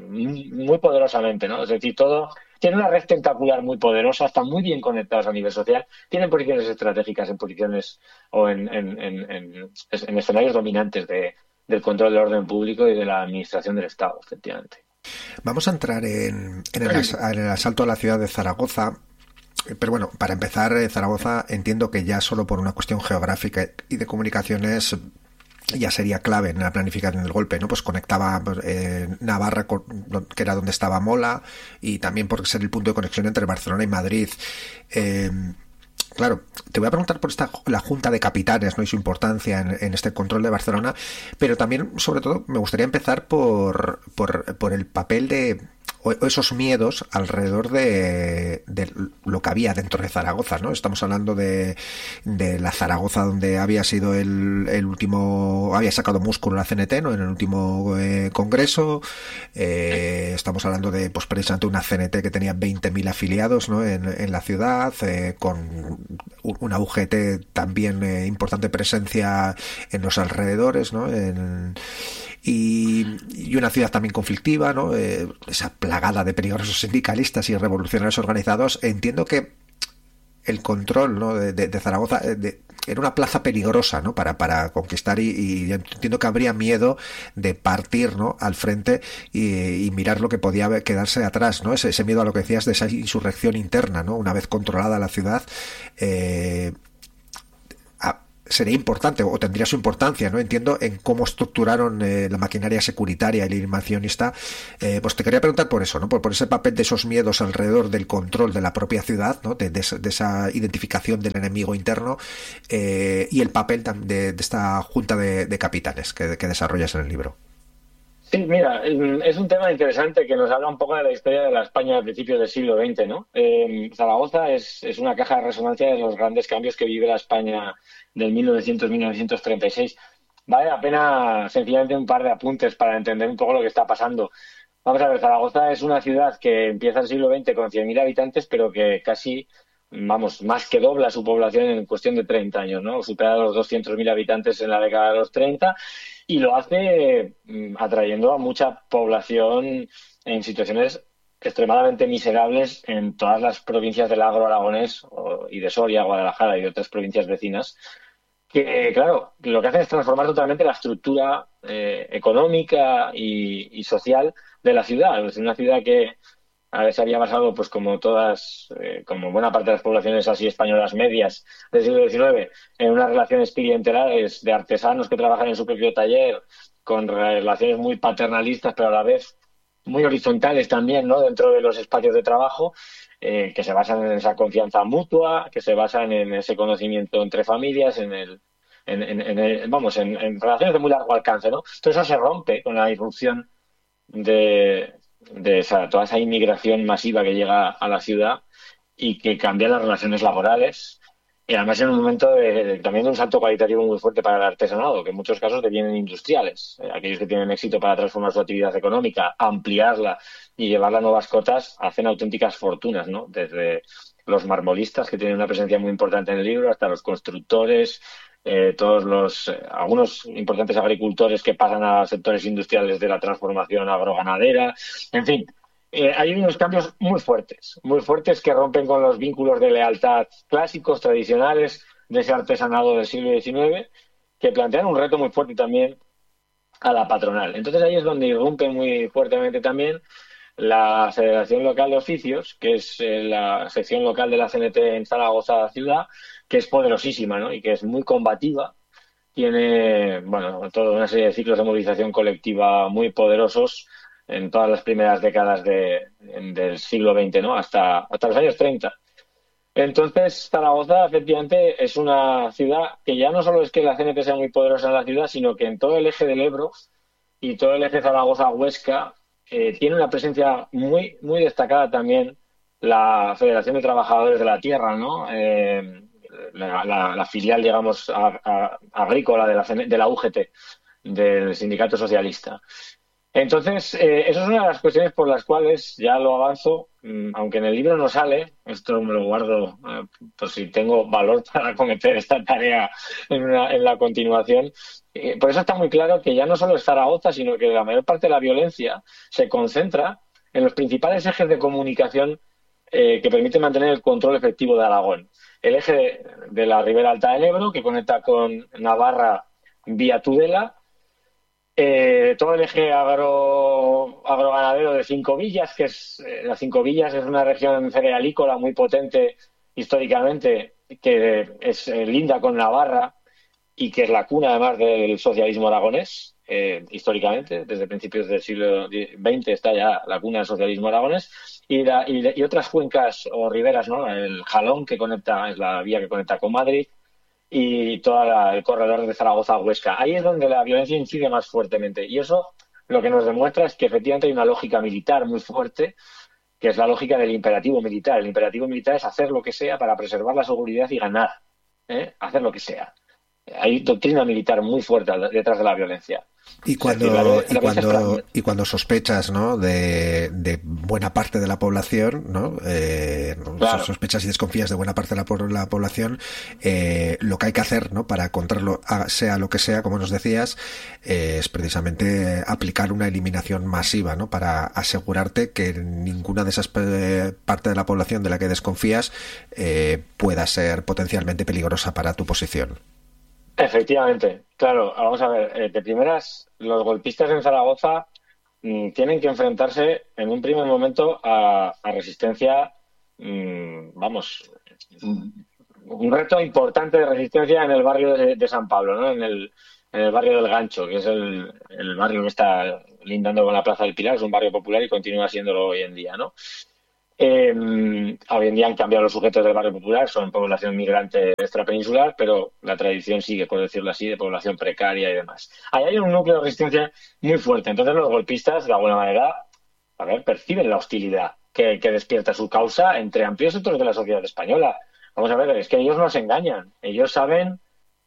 muy poderosamente, ¿no? Es decir, todo tiene una red tentacular muy poderosa, están muy bien conectados a nivel social, tienen posiciones estratégicas en posiciones o en, en, en, en, en escenarios dominantes de, del control del orden público y de la administración del Estado, efectivamente. Vamos a entrar en, en, el, en el asalto a la ciudad de Zaragoza. Pero bueno, para empezar, Zaragoza entiendo que ya solo por una cuestión geográfica y de comunicaciones ya sería clave en la planificación del golpe, ¿no? Pues conectaba eh, Navarra, con, que era donde estaba Mola, y también por ser el punto de conexión entre Barcelona y Madrid. Eh, claro, te voy a preguntar por esta la Junta de Capitanes, ¿no? Y su importancia en, en este control de Barcelona, pero también, sobre todo, me gustaría empezar por, por, por el papel de... o esos miedos alrededor de, de lo que había dentro de Zaragoza, ¿no? Estamos hablando de, de la Zaragoza donde había sido el, el último, había sacado músculo la C N T, ¿no? En el último eh, congreso. Eh, estamos hablando de, pues precisamente una C N T que tenía veinte mil afiliados, ¿no? En, en la ciudad, eh, con una U G T también eh, importante presencia en los alrededores, ¿no? En, y, y una ciudad también conflictiva, ¿no? Eh, esa plagada de peligrosos sindicalistas y revolucionarios organizados. Entiendo que el control, ¿no? de, de, de Zaragoza de, era una plaza peligrosa, ¿no? para, para conquistar y, y entiendo que habría miedo de partir, ¿no? al frente y, y mirar lo que podía quedarse atrás, ¿no? Ese, ese miedo a lo que decías de esa insurrección interna, ¿no? Una vez controlada la ciudad, eh, sería importante o tendría su importancia, ¿no? Entiendo en cómo estructuraron eh, la maquinaria securitaria y la informacionista. Eh, pues te quería preguntar por eso, ¿no? Por, por ese papel de esos miedos alrededor del control de la propia ciudad, ¿no? De, de, de esa identificación del enemigo interno eh, y el papel de, de esta junta de, de capitanes que, que desarrollas en el libro. Sí, mira, es un tema interesante que nos habla un poco de la historia de la España a principios del siglo veinte, ¿no? Eh, Zaragoza es, es una caja de resonancia de los grandes cambios que vive la España del mil novecientos a mil novecientos treinta y seis. Vale la pena sencillamente un par de apuntes para entender un poco lo que está pasando. Vamos a ver, Zaragoza es una ciudad que empieza el siglo veinte con cien mil habitantes, pero que casi, vamos, más que dobla su población en cuestión de treinta años, ¿no? Supera los doscientos mil habitantes en la década de los treinta y lo hace mm, atrayendo a mucha población en situaciones extremadamente miserables en todas las provincias del agro aragonés o, y de Soria, Guadalajara y de otras provincias vecinas, que, claro, lo que hacen es transformar totalmente la estructura eh, económica y, y social de la ciudad. Es una ciudad que a veces había basado, pues como todas, eh, como buena parte de las poblaciones así españolas medias del siglo diecinueve, en unas relaciones clientelares de artesanos que trabajan en su propio taller, con relaciones muy paternalistas, pero a la vez muy horizontales también, ¿no? Dentro de los espacios de trabajo, eh, que se basan en esa confianza mutua, que se basan en ese conocimiento entre familias, en el, en, en, en el, vamos, en, en relaciones de muy largo alcance, ¿no? Todo eso se rompe con la irrupción de de esa, toda esa inmigración masiva que llega a la ciudad y que cambia las relaciones laborales y además en un momento de, de, también de un salto cualitativo muy fuerte para el artesanado, que en muchos casos devienen industriales. Eh, aquellos que tienen éxito para transformar su actividad económica, ampliarla y llevarla a nuevas cotas, hacen auténticas fortunas, ¿no? Desde los marmolistas, que tienen una presencia muy importante en el libro, hasta los constructores, Eh, todos los eh, algunos importantes agricultores que pasan a sectores industriales de la transformación agroganadera, en fin, eh, hay unos cambios muy fuertes, muy fuertes que rompen con los vínculos de lealtad clásicos, tradicionales de ese artesanado del siglo diecinueve, que plantean un reto muy fuerte también a la patronal. Entonces ahí es donde irrumpe muy fuertemente también la Federación Local de Oficios, que es eh, la sección local de la C N T en Zaragoza ciudad, que es poderosísima, ¿no? Y que es muy combativa. Tiene, bueno, toda una serie de ciclos de movilización colectiva muy poderosos en todas las primeras décadas de, en, del siglo veinte, ¿no? Hasta, hasta los años treinta. Entonces, Zaragoza, efectivamente, es una ciudad que ya no solo es que la C N T sea muy poderosa en la ciudad, sino que en todo el eje del Ebro y todo el eje Zaragoza-Huesca eh, tiene una presencia muy, muy destacada también la Federación de Trabajadores de la Tierra, ¿no? Eh, la, la, la filial, digamos, a, a, agrícola de la, de la U G T, del Sindicato Socialista. Entonces, eh, eso es una de las cuestiones por las cuales, ya lo avanzo, mmm, aunque en el libro no sale, esto me lo guardo eh, por si tengo valor para cometer esta tarea en, una, en la continuación. Eh, por eso está muy claro que ya no solo es Zaragoza, sino que la mayor parte de la violencia se concentra en los principales ejes de comunicación eh, que permiten mantener el control efectivo de Aragón. El eje de, de la Ribera Alta del Ebro, que conecta con Navarra vía Tudela, Eh, todo el eje agro, agroganadero de Cinco Villas, que es eh, las Cinco Villas es una región cerealícola muy potente históricamente, que es eh, linda con Navarra y que es la cuna además del socialismo aragonés, eh, históricamente, desde principios del siglo veinte está ya la cuna del socialismo aragonés, y, la, y, y otras cuencas o riberas, ¿no? El Jalón, que conecta, es la vía que conecta con Madrid, y todo el corredor de Zaragoza-Huesca. Ahí es donde la violencia incide más fuertemente. Y eso lo que nos demuestra es que efectivamente hay una lógica militar muy fuerte, que es la lógica del imperativo militar. El imperativo militar es hacer lo que sea para preservar la seguridad y ganar, ¿eh? Hacer lo que sea. Hay doctrina militar muy fuerte detrás de la violencia. Y cuando, decir, la, la y, cuando y cuando sospechas, ¿no?, de, de buena parte de la población, ¿no?, eh, claro. sospechas y desconfías de buena parte de la, la población, eh, lo que hay que hacer, ¿no?, para encontrarlo, sea lo que sea, como nos decías, eh, es precisamente aplicar una eliminación masiva, ¿no?, para asegurarte que ninguna de esas eh, parte de la población de la que desconfías eh, pueda ser potencialmente peligrosa para tu posición. Efectivamente, claro, vamos a ver, eh, de primeras, los golpistas en Zaragoza mmm, tienen que enfrentarse en un primer momento a, a resistencia, mmm, vamos, un reto importante de resistencia en el barrio de, de San Pablo, ¿no? En el, en el barrio del Gancho, que es el, el barrio que está lindando con la Plaza del Pilar, es un barrio popular y continúa siéndolo hoy en día, ¿no? Eh, hoy en día han cambiado los sujetos del barrio popular, son población migrante extrapeninsular, pero la tradición sigue, por decirlo así, de población precaria y demás. Ahí hay un núcleo de resistencia muy fuerte. Entonces los golpistas, de alguna manera, a ver, perciben la hostilidad que, que despierta su causa entre amplios sectores de la sociedad española. Vamos a ver, es que ellos no se engañan. Ellos saben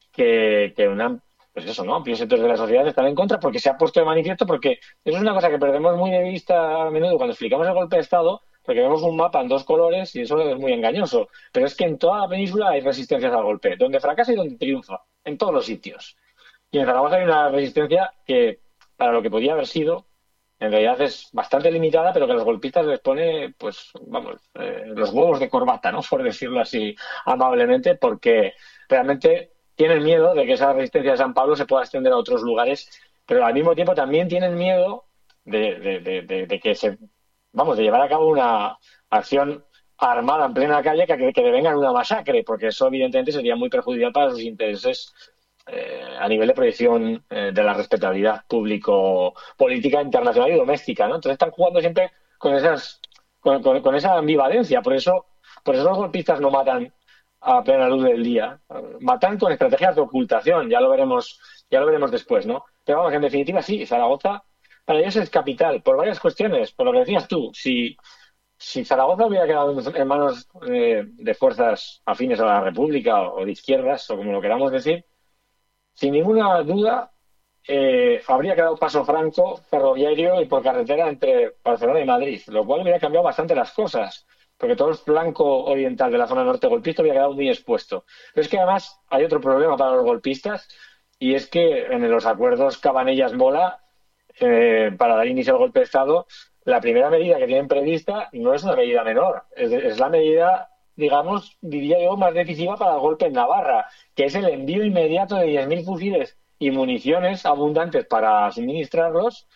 que, que una, pues eso, ¿no? Amplios sectores de la sociedad están en contra porque se ha puesto de manifiesto, porque eso es una cosa que perdemos muy de vista a menudo cuando explicamos el golpe de Estado, porque vemos un mapa en dos colores y eso es muy engañoso. Pero es que en toda la península hay resistencias al golpe, donde fracasa y donde triunfa, en todos los sitios. Y en Zaragoza hay una resistencia que, para lo que podía haber sido, en realidad es bastante limitada, pero que a los golpistas les pone, pues, vamos, eh, los huevos de corbata, ¿no?, por decirlo así amablemente, porque realmente tienen miedo de que esa resistencia de San Pablo se pueda extender a otros lugares, pero al mismo tiempo también tienen miedo de, de, de, de, de que se... vamos, de llevar a cabo una acción armada en plena calle que, que devenga en una masacre, porque eso evidentemente sería muy perjudicial para sus intereses eh, a nivel de proyección eh, de la respetabilidad público-política internacional y doméstica, ¿no? Entonces están jugando siempre con esas con, con, con esa ambivalencia, por eso por eso los golpistas no matan a plena luz del día, matan con estrategias de ocultación, ya lo veremos, ya lo veremos después, ¿no? Pero vamos, en definitiva sí, Zaragoza para ellos es capital, por varias cuestiones, por lo que decías tú. Si, si Zaragoza hubiera quedado en manos eh, de fuerzas afines a la República o, o de izquierdas, o como lo queramos decir, sin ninguna duda eh, habría quedado paso franco, ferroviario y por carretera entre Barcelona y Madrid, lo cual hubiera cambiado bastante las cosas, porque todo el flanco oriental de la zona norte golpista había quedado muy expuesto. Pero es que además hay otro problema para los golpistas, y es que en los acuerdos Cabanellas-Mola, Eh, para dar inicio al golpe de Estado, la primera medida que tienen prevista no es una medida menor, es, es la medida, digamos, diría yo, más decisiva para el golpe en Navarra, que es el envío inmediato de diez mil fusiles y municiones abundantes para suministrarlos,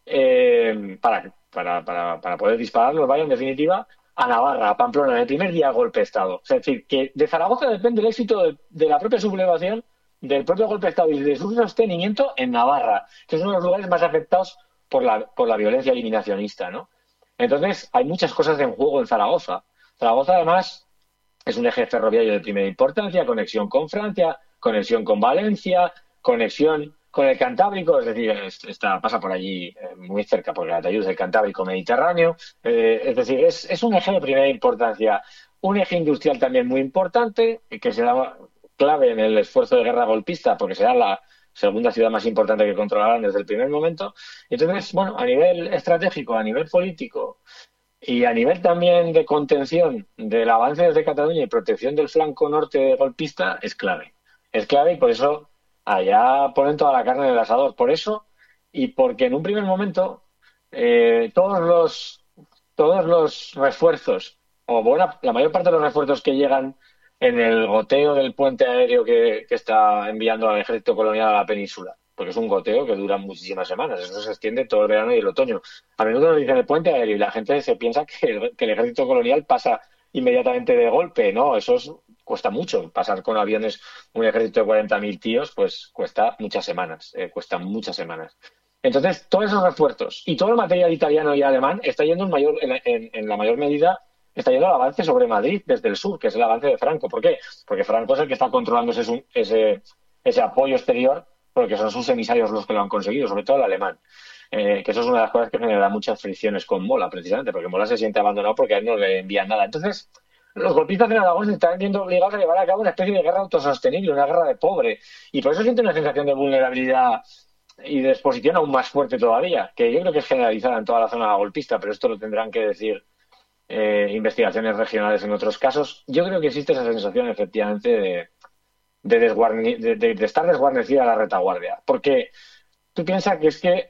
eh, para, para, para, para poder dispararlos, vaya, en definitiva, a Navarra, a Pamplona, en el primer día del golpe de Estado. Es decir, que de Zaragoza depende el éxito de, de la propia sublevación, del propio golpe de Estado y de su sostenimiento en Navarra, que es uno de los lugares más afectados por la, por la violencia eliminacionista, ¿no? Entonces, hay muchas cosas en juego en Zaragoza. Zaragoza, además, es un eje ferroviario de primera importancia, conexión con Francia, conexión con Valencia, conexión con el Cantábrico, es decir, está, pasa por allí eh, muy cerca, porque la Tallud es el Cantábrico Mediterráneo, eh, es decir, es, es un eje de primera importancia. Un eje industrial también muy importante, que se da clave en el esfuerzo de guerra golpista, porque será la segunda ciudad más importante que controlarán desde el primer momento. Entonces, bueno, a nivel estratégico, a nivel político y a nivel también de contención del avance desde Cataluña y protección del flanco norte golpista, es clave. Es clave y por eso allá ponen toda la carne en el asador. Por eso y porque en un primer momento eh, todos los todos los refuerzos, o buena, la mayor parte de los refuerzos que llegan en el goteo del puente aéreo que, que está enviando al ejército colonial a la península, porque es un goteo que dura muchísimas semanas, eso se extiende todo el verano y el otoño. A menudo nos dicen el puente aéreo y la gente se piensa que el, que el ejército colonial pasa inmediatamente de golpe, no, eso es, cuesta mucho, pasar con aviones un ejército de cuarenta mil tíos, pues cuesta muchas semanas, eh, cuesta muchas semanas. Entonces, todos esos refuerzos y todo el material italiano y alemán está yendo en, mayor, en, en, en la mayor medida está yendo al avance sobre Madrid desde el sur, que es el avance de Franco. ¿Por qué? Porque Franco es el que está controlando ese, ese, ese apoyo exterior porque son sus emisarios los que lo han conseguido, sobre todo el alemán. Eh, que eso es una de las cosas que genera muchas fricciones con Mola, precisamente, porque Mola se siente abandonado porque a él no le envían nada. Entonces, los golpistas en Aragón se están viendo obligados a llevar a cabo una especie de guerra autosostenible, una guerra de pobre, y por eso sienten una sensación de vulnerabilidad y de exposición aún más fuerte todavía, que yo creo que es generalizada en toda la zona golpista, pero esto lo tendrán que decir eh, investigaciones regionales en otros casos. Yo creo que existe esa sensación, efectivamente, de, de, desguarni- de, de, de estar desguarnecida la retaguardia, porque tú piensas que es que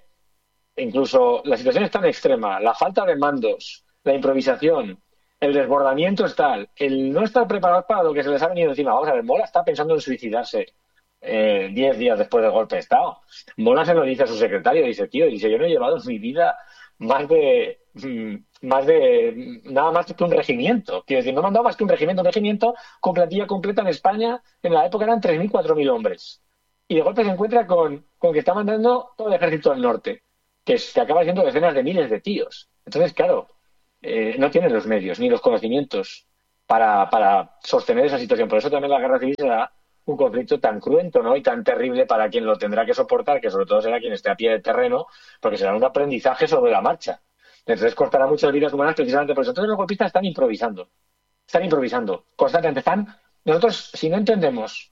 incluso la situación es tan extrema, la falta de mandos, la improvisación, el desbordamiento es tal, el no estar preparados para lo que se les ha venido encima. Vamos a ver, Mola está pensando en suicidarse eh, diez días después del golpe de Estado. Mola se lo dice a su secretario, dice, tío, dice, yo no he llevado en mi vida más de más de nada más que un regimiento. Quiero decir, no me han dado más que un regimiento, un regimiento con plantilla completa en España, en la época eran tres mil, cuatro mil hombres. Y de golpe se encuentra con, con que está mandando todo el ejército del norte, que, es, que acaba siendo decenas de miles de tíos. Entonces, claro, eh, no tienen los medios ni los conocimientos para, para sostener esa situación. Por eso también la guerra civil será un conflicto tan cruento, ¿no? Y tan terrible para quien lo tendrá que soportar, que sobre todo será quien esté a pie de terreno, porque será un aprendizaje sobre la marcha. Entonces costará muchas vidas humanas precisamente por eso. Entonces los golpistas están improvisando. Están improvisando. Constantemente están... Nosotros, si no entendemos...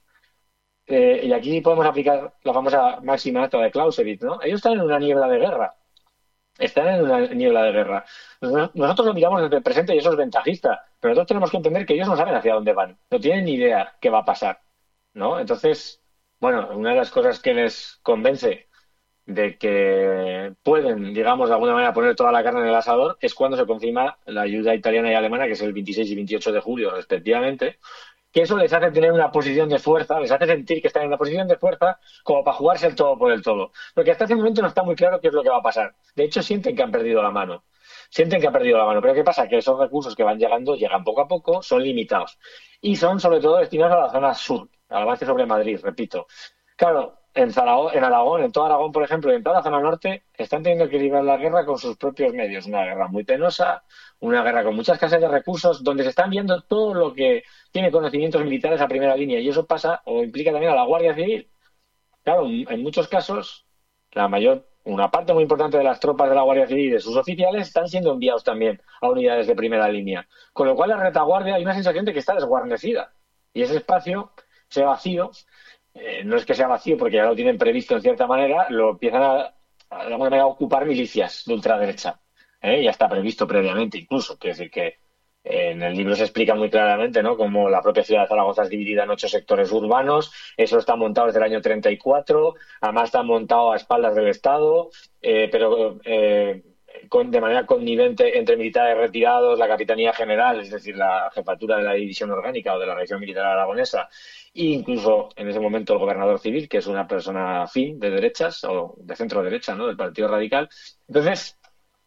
Eh, y aquí podemos aplicar la famosa máxima esta de Clausewitz, ¿no? Ellos están en una niebla de guerra. Están en una niebla de guerra. Nosotros lo miramos desde el presente y eso es ventajista, pero nosotros tenemos que entender que ellos no saben hacia dónde van. No tienen ni idea qué va a pasar, ¿no? Entonces, bueno, una de las cosas que les convence de que pueden, digamos, de alguna manera poner toda la carne en el asador es cuando se confirma la ayuda italiana y alemana, que es el veintiséis y veintiocho de julio, respectivamente, que eso les hace tener una posición de fuerza, les hace sentir que están en una posición de fuerza como para jugarse el todo por el todo. Porque hasta ese momento no está muy claro qué es lo que va a pasar. De hecho, sienten que han perdido la mano. Sienten que han perdido la mano. Pero ¿qué pasa? Que esos recursos que van llegando llegan poco a poco, son limitados. Y son sobre todo destinados a la zona sur, al avance sobre Madrid, repito. Claro, en, Zaragoza, en Aragón, en todo Aragón, por ejemplo, y en toda la zona norte, están teniendo que librar la guerra con sus propios medios. Una guerra muy penosa, una guerra con mucha escasez de recursos, donde se están viendo todo lo que tiene conocimientos militares a primera línea. Y eso pasa o implica también a la Guardia Civil. Claro, en muchos casos, la mayor, una parte muy importante de las tropas de la Guardia Civil y de sus oficiales están siendo enviados también a unidades de primera línea. Con lo cual, la retaguardia hay una sensación de que está desguarnecida. Y ese espacio, ese vacío, eh, no es que sea vacío porque ya lo tienen previsto en cierta manera, lo empiezan a, a de alguna manera, a ocupar milicias de ultraderecha. ¿Eh? Ya está previsto previamente, incluso. Quiere decir que eh, en el libro se explica muy claramente, ¿no?, cómo la propia ciudad de Zaragoza es dividida en ocho sectores urbanos. Eso está montado desde el año treinta y cuatro. Además, está montado a espaldas del Estado, eh, pero eh, con, de manera connivente entre militares retirados, la Capitanía General, es decir, la jefatura de la división orgánica o de la región militar aragonesa, e incluso en ese momento el gobernador civil, que es una persona afín de derechas o de centro derecha, ¿no?, del Partido Radical. Entonces,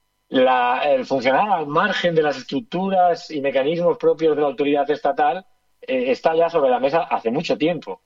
La, el funcionar al margen de las estructuras y mecanismos propios de la autoridad estatal eh, está ya sobre la mesa hace mucho tiempo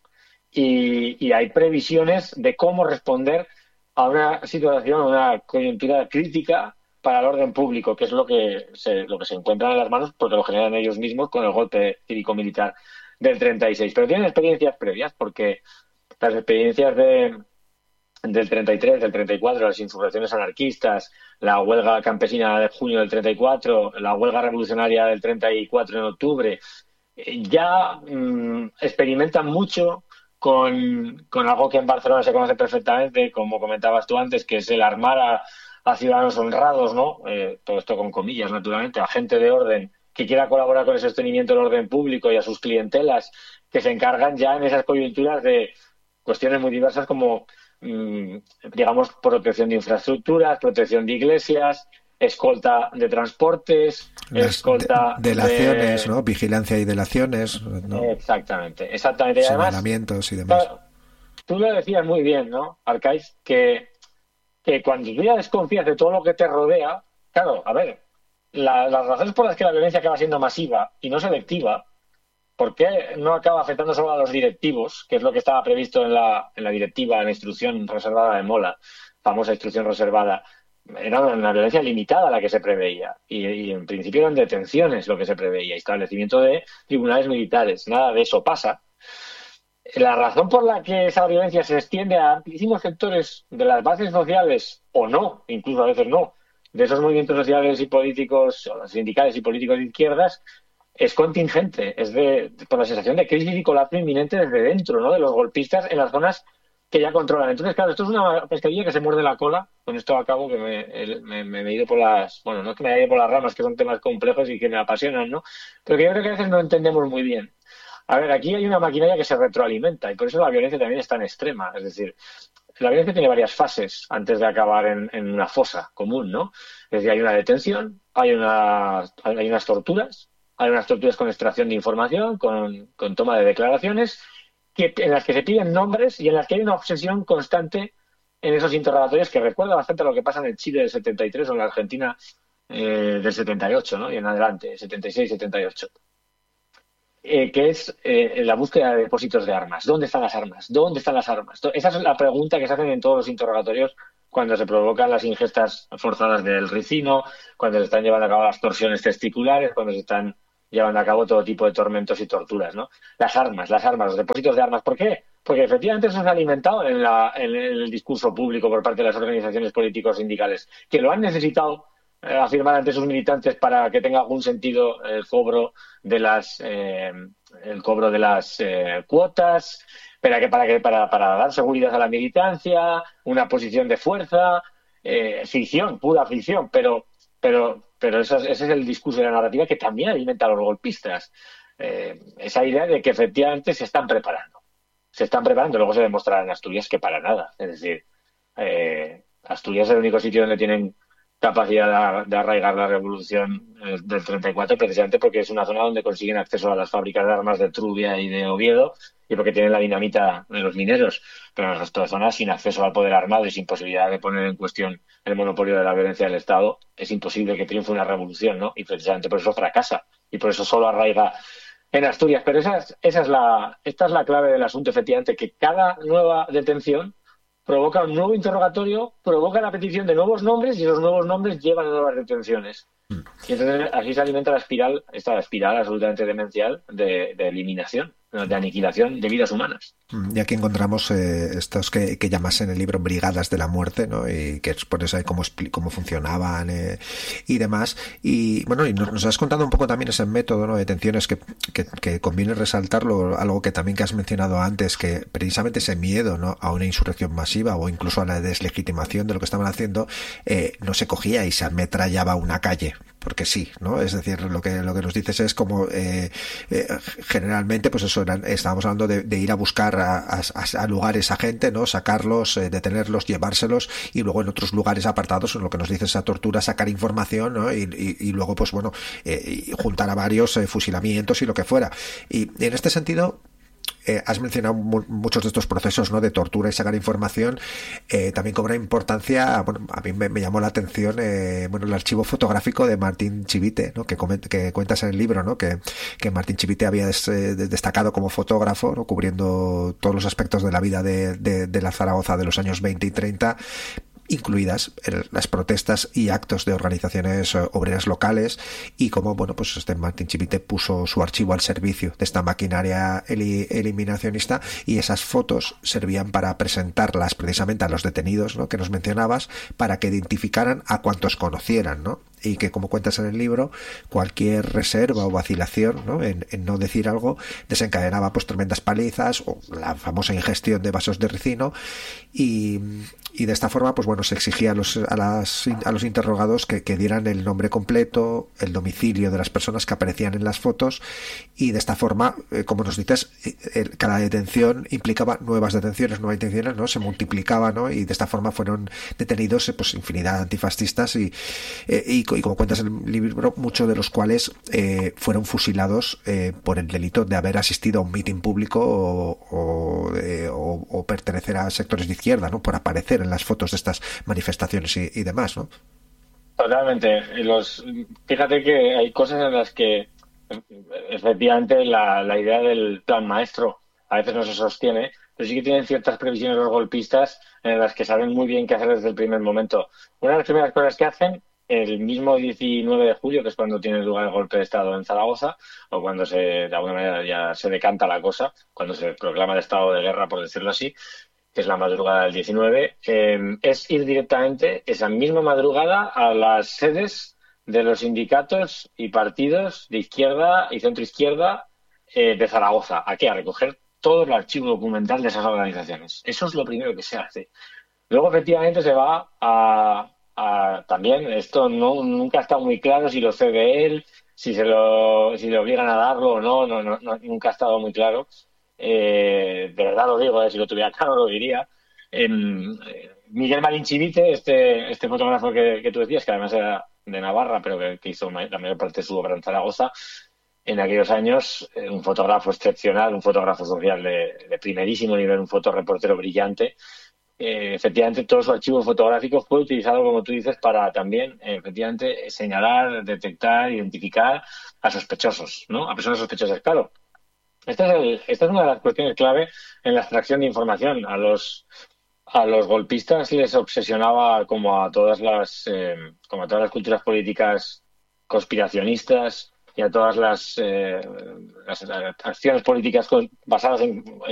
y, y hay previsiones de cómo responder a una situación, a una coyuntura crítica para el orden público, que es lo que se, lo que se encuentran en las manos porque lo generan ellos mismos con el golpe cívico-militar del treinta y seis. Pero tienen experiencias previas porque las experiencias de del treinta y tres, del treinta y cuatro, las insurrecciones anarquistas, la huelga campesina de junio del treinta y cuatro, la huelga revolucionaria del treinta y cuatro en octubre, eh, ya mmm, experimentan mucho con, con algo que en Barcelona se conoce perfectamente, como comentabas tú antes, que es el armar a, a ciudadanos honrados, ¿no? Eh, todo esto con comillas, naturalmente, a gente de orden que quiera colaborar con el sostenimiento del orden público y a sus clientelas que se encargan ya en esas coyunturas de cuestiones muy diversas como digamos, protección de infraestructuras, protección de iglesias, escolta de transportes, Las escolta de, delaciones, de... ¿no? Vigilancia y delaciones, ¿no? Exactamente, exactamente. Y además, señalamientos y demás. Claro, tú lo decías muy bien, ¿no, Arcaiz? Que, que cuando tú ya desconfías de todo lo que te rodea, claro, a ver, la, las razones por las que la violencia acaba siendo masiva y no selectiva, ¿por qué no acaba afectando solo a los directivos, que es lo que estaba previsto en la, en la directiva, en la instrucción reservada de Mola, famosa instrucción reservada? Era una violencia limitada la que se preveía y, y en principio eran detenciones lo que se preveía, establecimiento de tribunales militares, nada de eso pasa. la razón por la que esa violencia se extiende a amplísimos sectores de las bases sociales, o no, incluso a veces no, de esos movimientos sociales y políticos, o sindicales y políticos de izquierdas, es contingente, es de, de por la sensación de crisis y colapso inminente desde dentro, ¿no?, de los golpistas en las zonas que ya controlan. Entonces, claro, esto es una pescadilla que se muerde la cola. Con esto acabo, que me, me, me he ido por las... Bueno, no es que me haya ido por las ramas, que son temas complejos y que me apasionan, ¿no? Pero que yo creo que a veces no entendemos muy bien. A ver, aquí hay una maquinaria que se retroalimenta y por eso la violencia también es tan extrema. Es decir, la violencia tiene varias fases antes de acabar en, en una fosa común, ¿no? Es decir, hay una detención, hay, una, hay unas torturas, hay unas torturas con extracción de información, con, con toma de declaraciones, que, en las que se piden nombres y en las que hay una obsesión constante en esos interrogatorios que recuerda bastante a lo que pasa en el Chile del setenta y tres o en la Argentina eh, del setenta y ocho, ¿no? Y en adelante, setenta y seis, setenta y ocho. Eh, que es eh, la búsqueda de depósitos de armas. ¿Dónde están las armas? ¿Dónde están las armas? Esa es la pregunta que se hacen en todos los interrogatorios cuando se provocan las ingestas forzadas del ricino, cuando se están llevando a cabo las torsiones testiculares, cuando se están llevando a cabo todo tipo de tormentos y torturas, ¿no? Las armas, las armas, los depósitos de armas. ¿Por qué? Porque efectivamente eso se ha alimentado en, la, en el discurso público por parte de las organizaciones políticos sindicales, que lo han necesitado eh, afirmar ante sus militantes para que tenga algún sentido el cobro de las eh, el cobro de las eh, cuotas, para que para que para, para dar seguridad a la militancia, una posición de fuerza, eh, ficción, pura ficción, pero pero pero eso, ese es el discurso de la narrativa que también alimenta a los golpistas. Eh, esa idea de que efectivamente se están preparando. Se están preparando, luego se demostrará en Asturias que para nada. Es decir, eh, Asturias es el único sitio donde tienen capacidad de, de arraigar la revolución eh, del treinta y cuatro, precisamente porque es una zona donde consiguen acceso a las fábricas de armas de Trubia y de Oviedo y porque tienen la dinamita de los mineros, pero en el resto de zonas, sin acceso al poder armado y sin posibilidad de poner en cuestión el monopolio de la violencia del Estado, es imposible que triunfe una revolución, ¿no? Y precisamente por eso fracasa y por eso solo arraiga en Asturias. Pero esa es, esa es la, esta es la clave del asunto, efectivamente, que cada nueva detención provoca un nuevo interrogatorio, provoca la petición de nuevos nombres y esos nuevos nombres llevan a nuevas detenciones. Y entonces así se alimenta la espiral, esta espiral absolutamente demencial de, de eliminación, de aniquilación de vidas humanas. Y aquí encontramos eh, estos que, que llamas en el libro brigadas de la muerte, ¿no? Y que expones ahí cómo, cómo funcionaban eh, y demás. Y bueno, y nos, nos has contado un poco también ese método, ¿no?, de detenciones que, que, que conviene resaltarlo, algo que también que has mencionado antes, que precisamente ese miedo, ¿no?, a una insurrección masiva o incluso a la deslegitimación de lo que estaban haciendo, eh, no se cogía y se ametrallaba una calle, porque sí, ¿no? Es decir, lo que lo que nos dices es como eh, eh, generalmente, pues eso, eran, estábamos hablando de, de ir a buscar a, a, a lugares a gente, ¿no?, sacarlos, eh, detenerlos, llevárselos y luego en otros lugares apartados, en lo que nos dices a tortura, sacar información, ¿no?, y, y, y luego pues bueno, eh, juntar a varios eh, fusilamientos y lo que fuera. Y, y en este sentido, Eh, has mencionado mu- muchos de estos procesos, ¿no?, de tortura y sacar información. Eh, también cobra importancia, bueno, a mí me, me llamó la atención, eh, bueno, el archivo fotográfico de Martín Chivite, ¿no?, que, coment- que cuentas en el libro, ¿no?, que, que Martín Chivite había des- eh, destacado como fotógrafo, ¿no?, cubriendo todos los aspectos de la vida de, de, de la Zaragoza de los años veinte y treinta, incluidas las protestas y actos de organizaciones obreras locales, y como, bueno, pues este Martín Chivite puso su archivo al servicio de esta maquinaria eli- eliminacionista, y esas fotos servían para presentarlas precisamente a los detenidos, ¿no?, que nos mencionabas, para que identificaran a cuantos conocieran, ¿no?, y que, como cuentas en el libro, cualquier reserva o vacilación, ¿no?, en, en no decir algo desencadenaba pues tremendas palizas o la famosa ingestión de vasos de ricino, y, y de esta forma pues bueno, se exigía a los, a las, a los interrogados que, que dieran el nombre completo, el domicilio de las personas que aparecían en las fotos, y de esta forma, eh, como nos dices, eh, cada detención implicaba nuevas detenciones, nuevas detenciones, ¿no?, se multiplicaba, ¿no?, y de esta forma fueron detenidos eh, pues infinidad de antifascistas y, eh, y y como cuentas en el libro, muchos de los cuales eh, fueron fusilados eh, por el delito de haber asistido a un mitin público o, o, eh, o, o pertenecer a sectores de izquierda, ¿no?, por aparecer en las fotos de estas manifestaciones y, y demás, ¿no? Totalmente. Los, fíjate que hay cosas en las que efectivamente la, la idea del plan maestro a veces no se sostiene, pero sí que tienen ciertas previsiones los golpistas en las que saben muy bien qué hacer desde el primer momento. Una de las primeras cosas que hacen el mismo diecinueve de julio, que es cuando tiene lugar el golpe de Estado en Zaragoza, o cuando se, de alguna manera ya se decanta la cosa, cuando se proclama el estado de guerra, por decirlo así, que es la madrugada del diecinueve, eh, es ir directamente esa misma madrugada a las sedes de los sindicatos y partidos de izquierda y centroizquierda eh, de Zaragoza. ¿A qué? A recoger todo el archivo documental de esas organizaciones. Eso es lo primero que se hace. Luego, efectivamente, se va a, a también, esto no nunca ha estado muy claro si lo cede él, si se lo, si le obligan a darlo o no, no, no, no nunca ha estado muy claro. Eh, de verdad lo digo, eh, si lo tuviera claro lo diría. Eh, Miguel Marín Chivite, este, este fotógrafo que, que tú decías, que además era de Navarra, pero que, que hizo la mayor parte de su obra en Zaragoza, en aquellos años, eh, un fotógrafo excepcional, un fotógrafo social de, de primerísimo nivel, un fotoreportero brillante. Eh, efectivamente, todo su archivo fotográfico fue utilizado, como tú dices, para también, eh, efectivamente, señalar, detectar, identificar a sospechosos, ¿no? A personas sospechosas, claro. Esta es, el, esta es una de las cuestiones clave en la extracción de información. A los a los golpistas les obsesionaba, como a todas las eh, como a todas las culturas políticas conspiracionistas y a todas las, eh, las acciones políticas basadas en,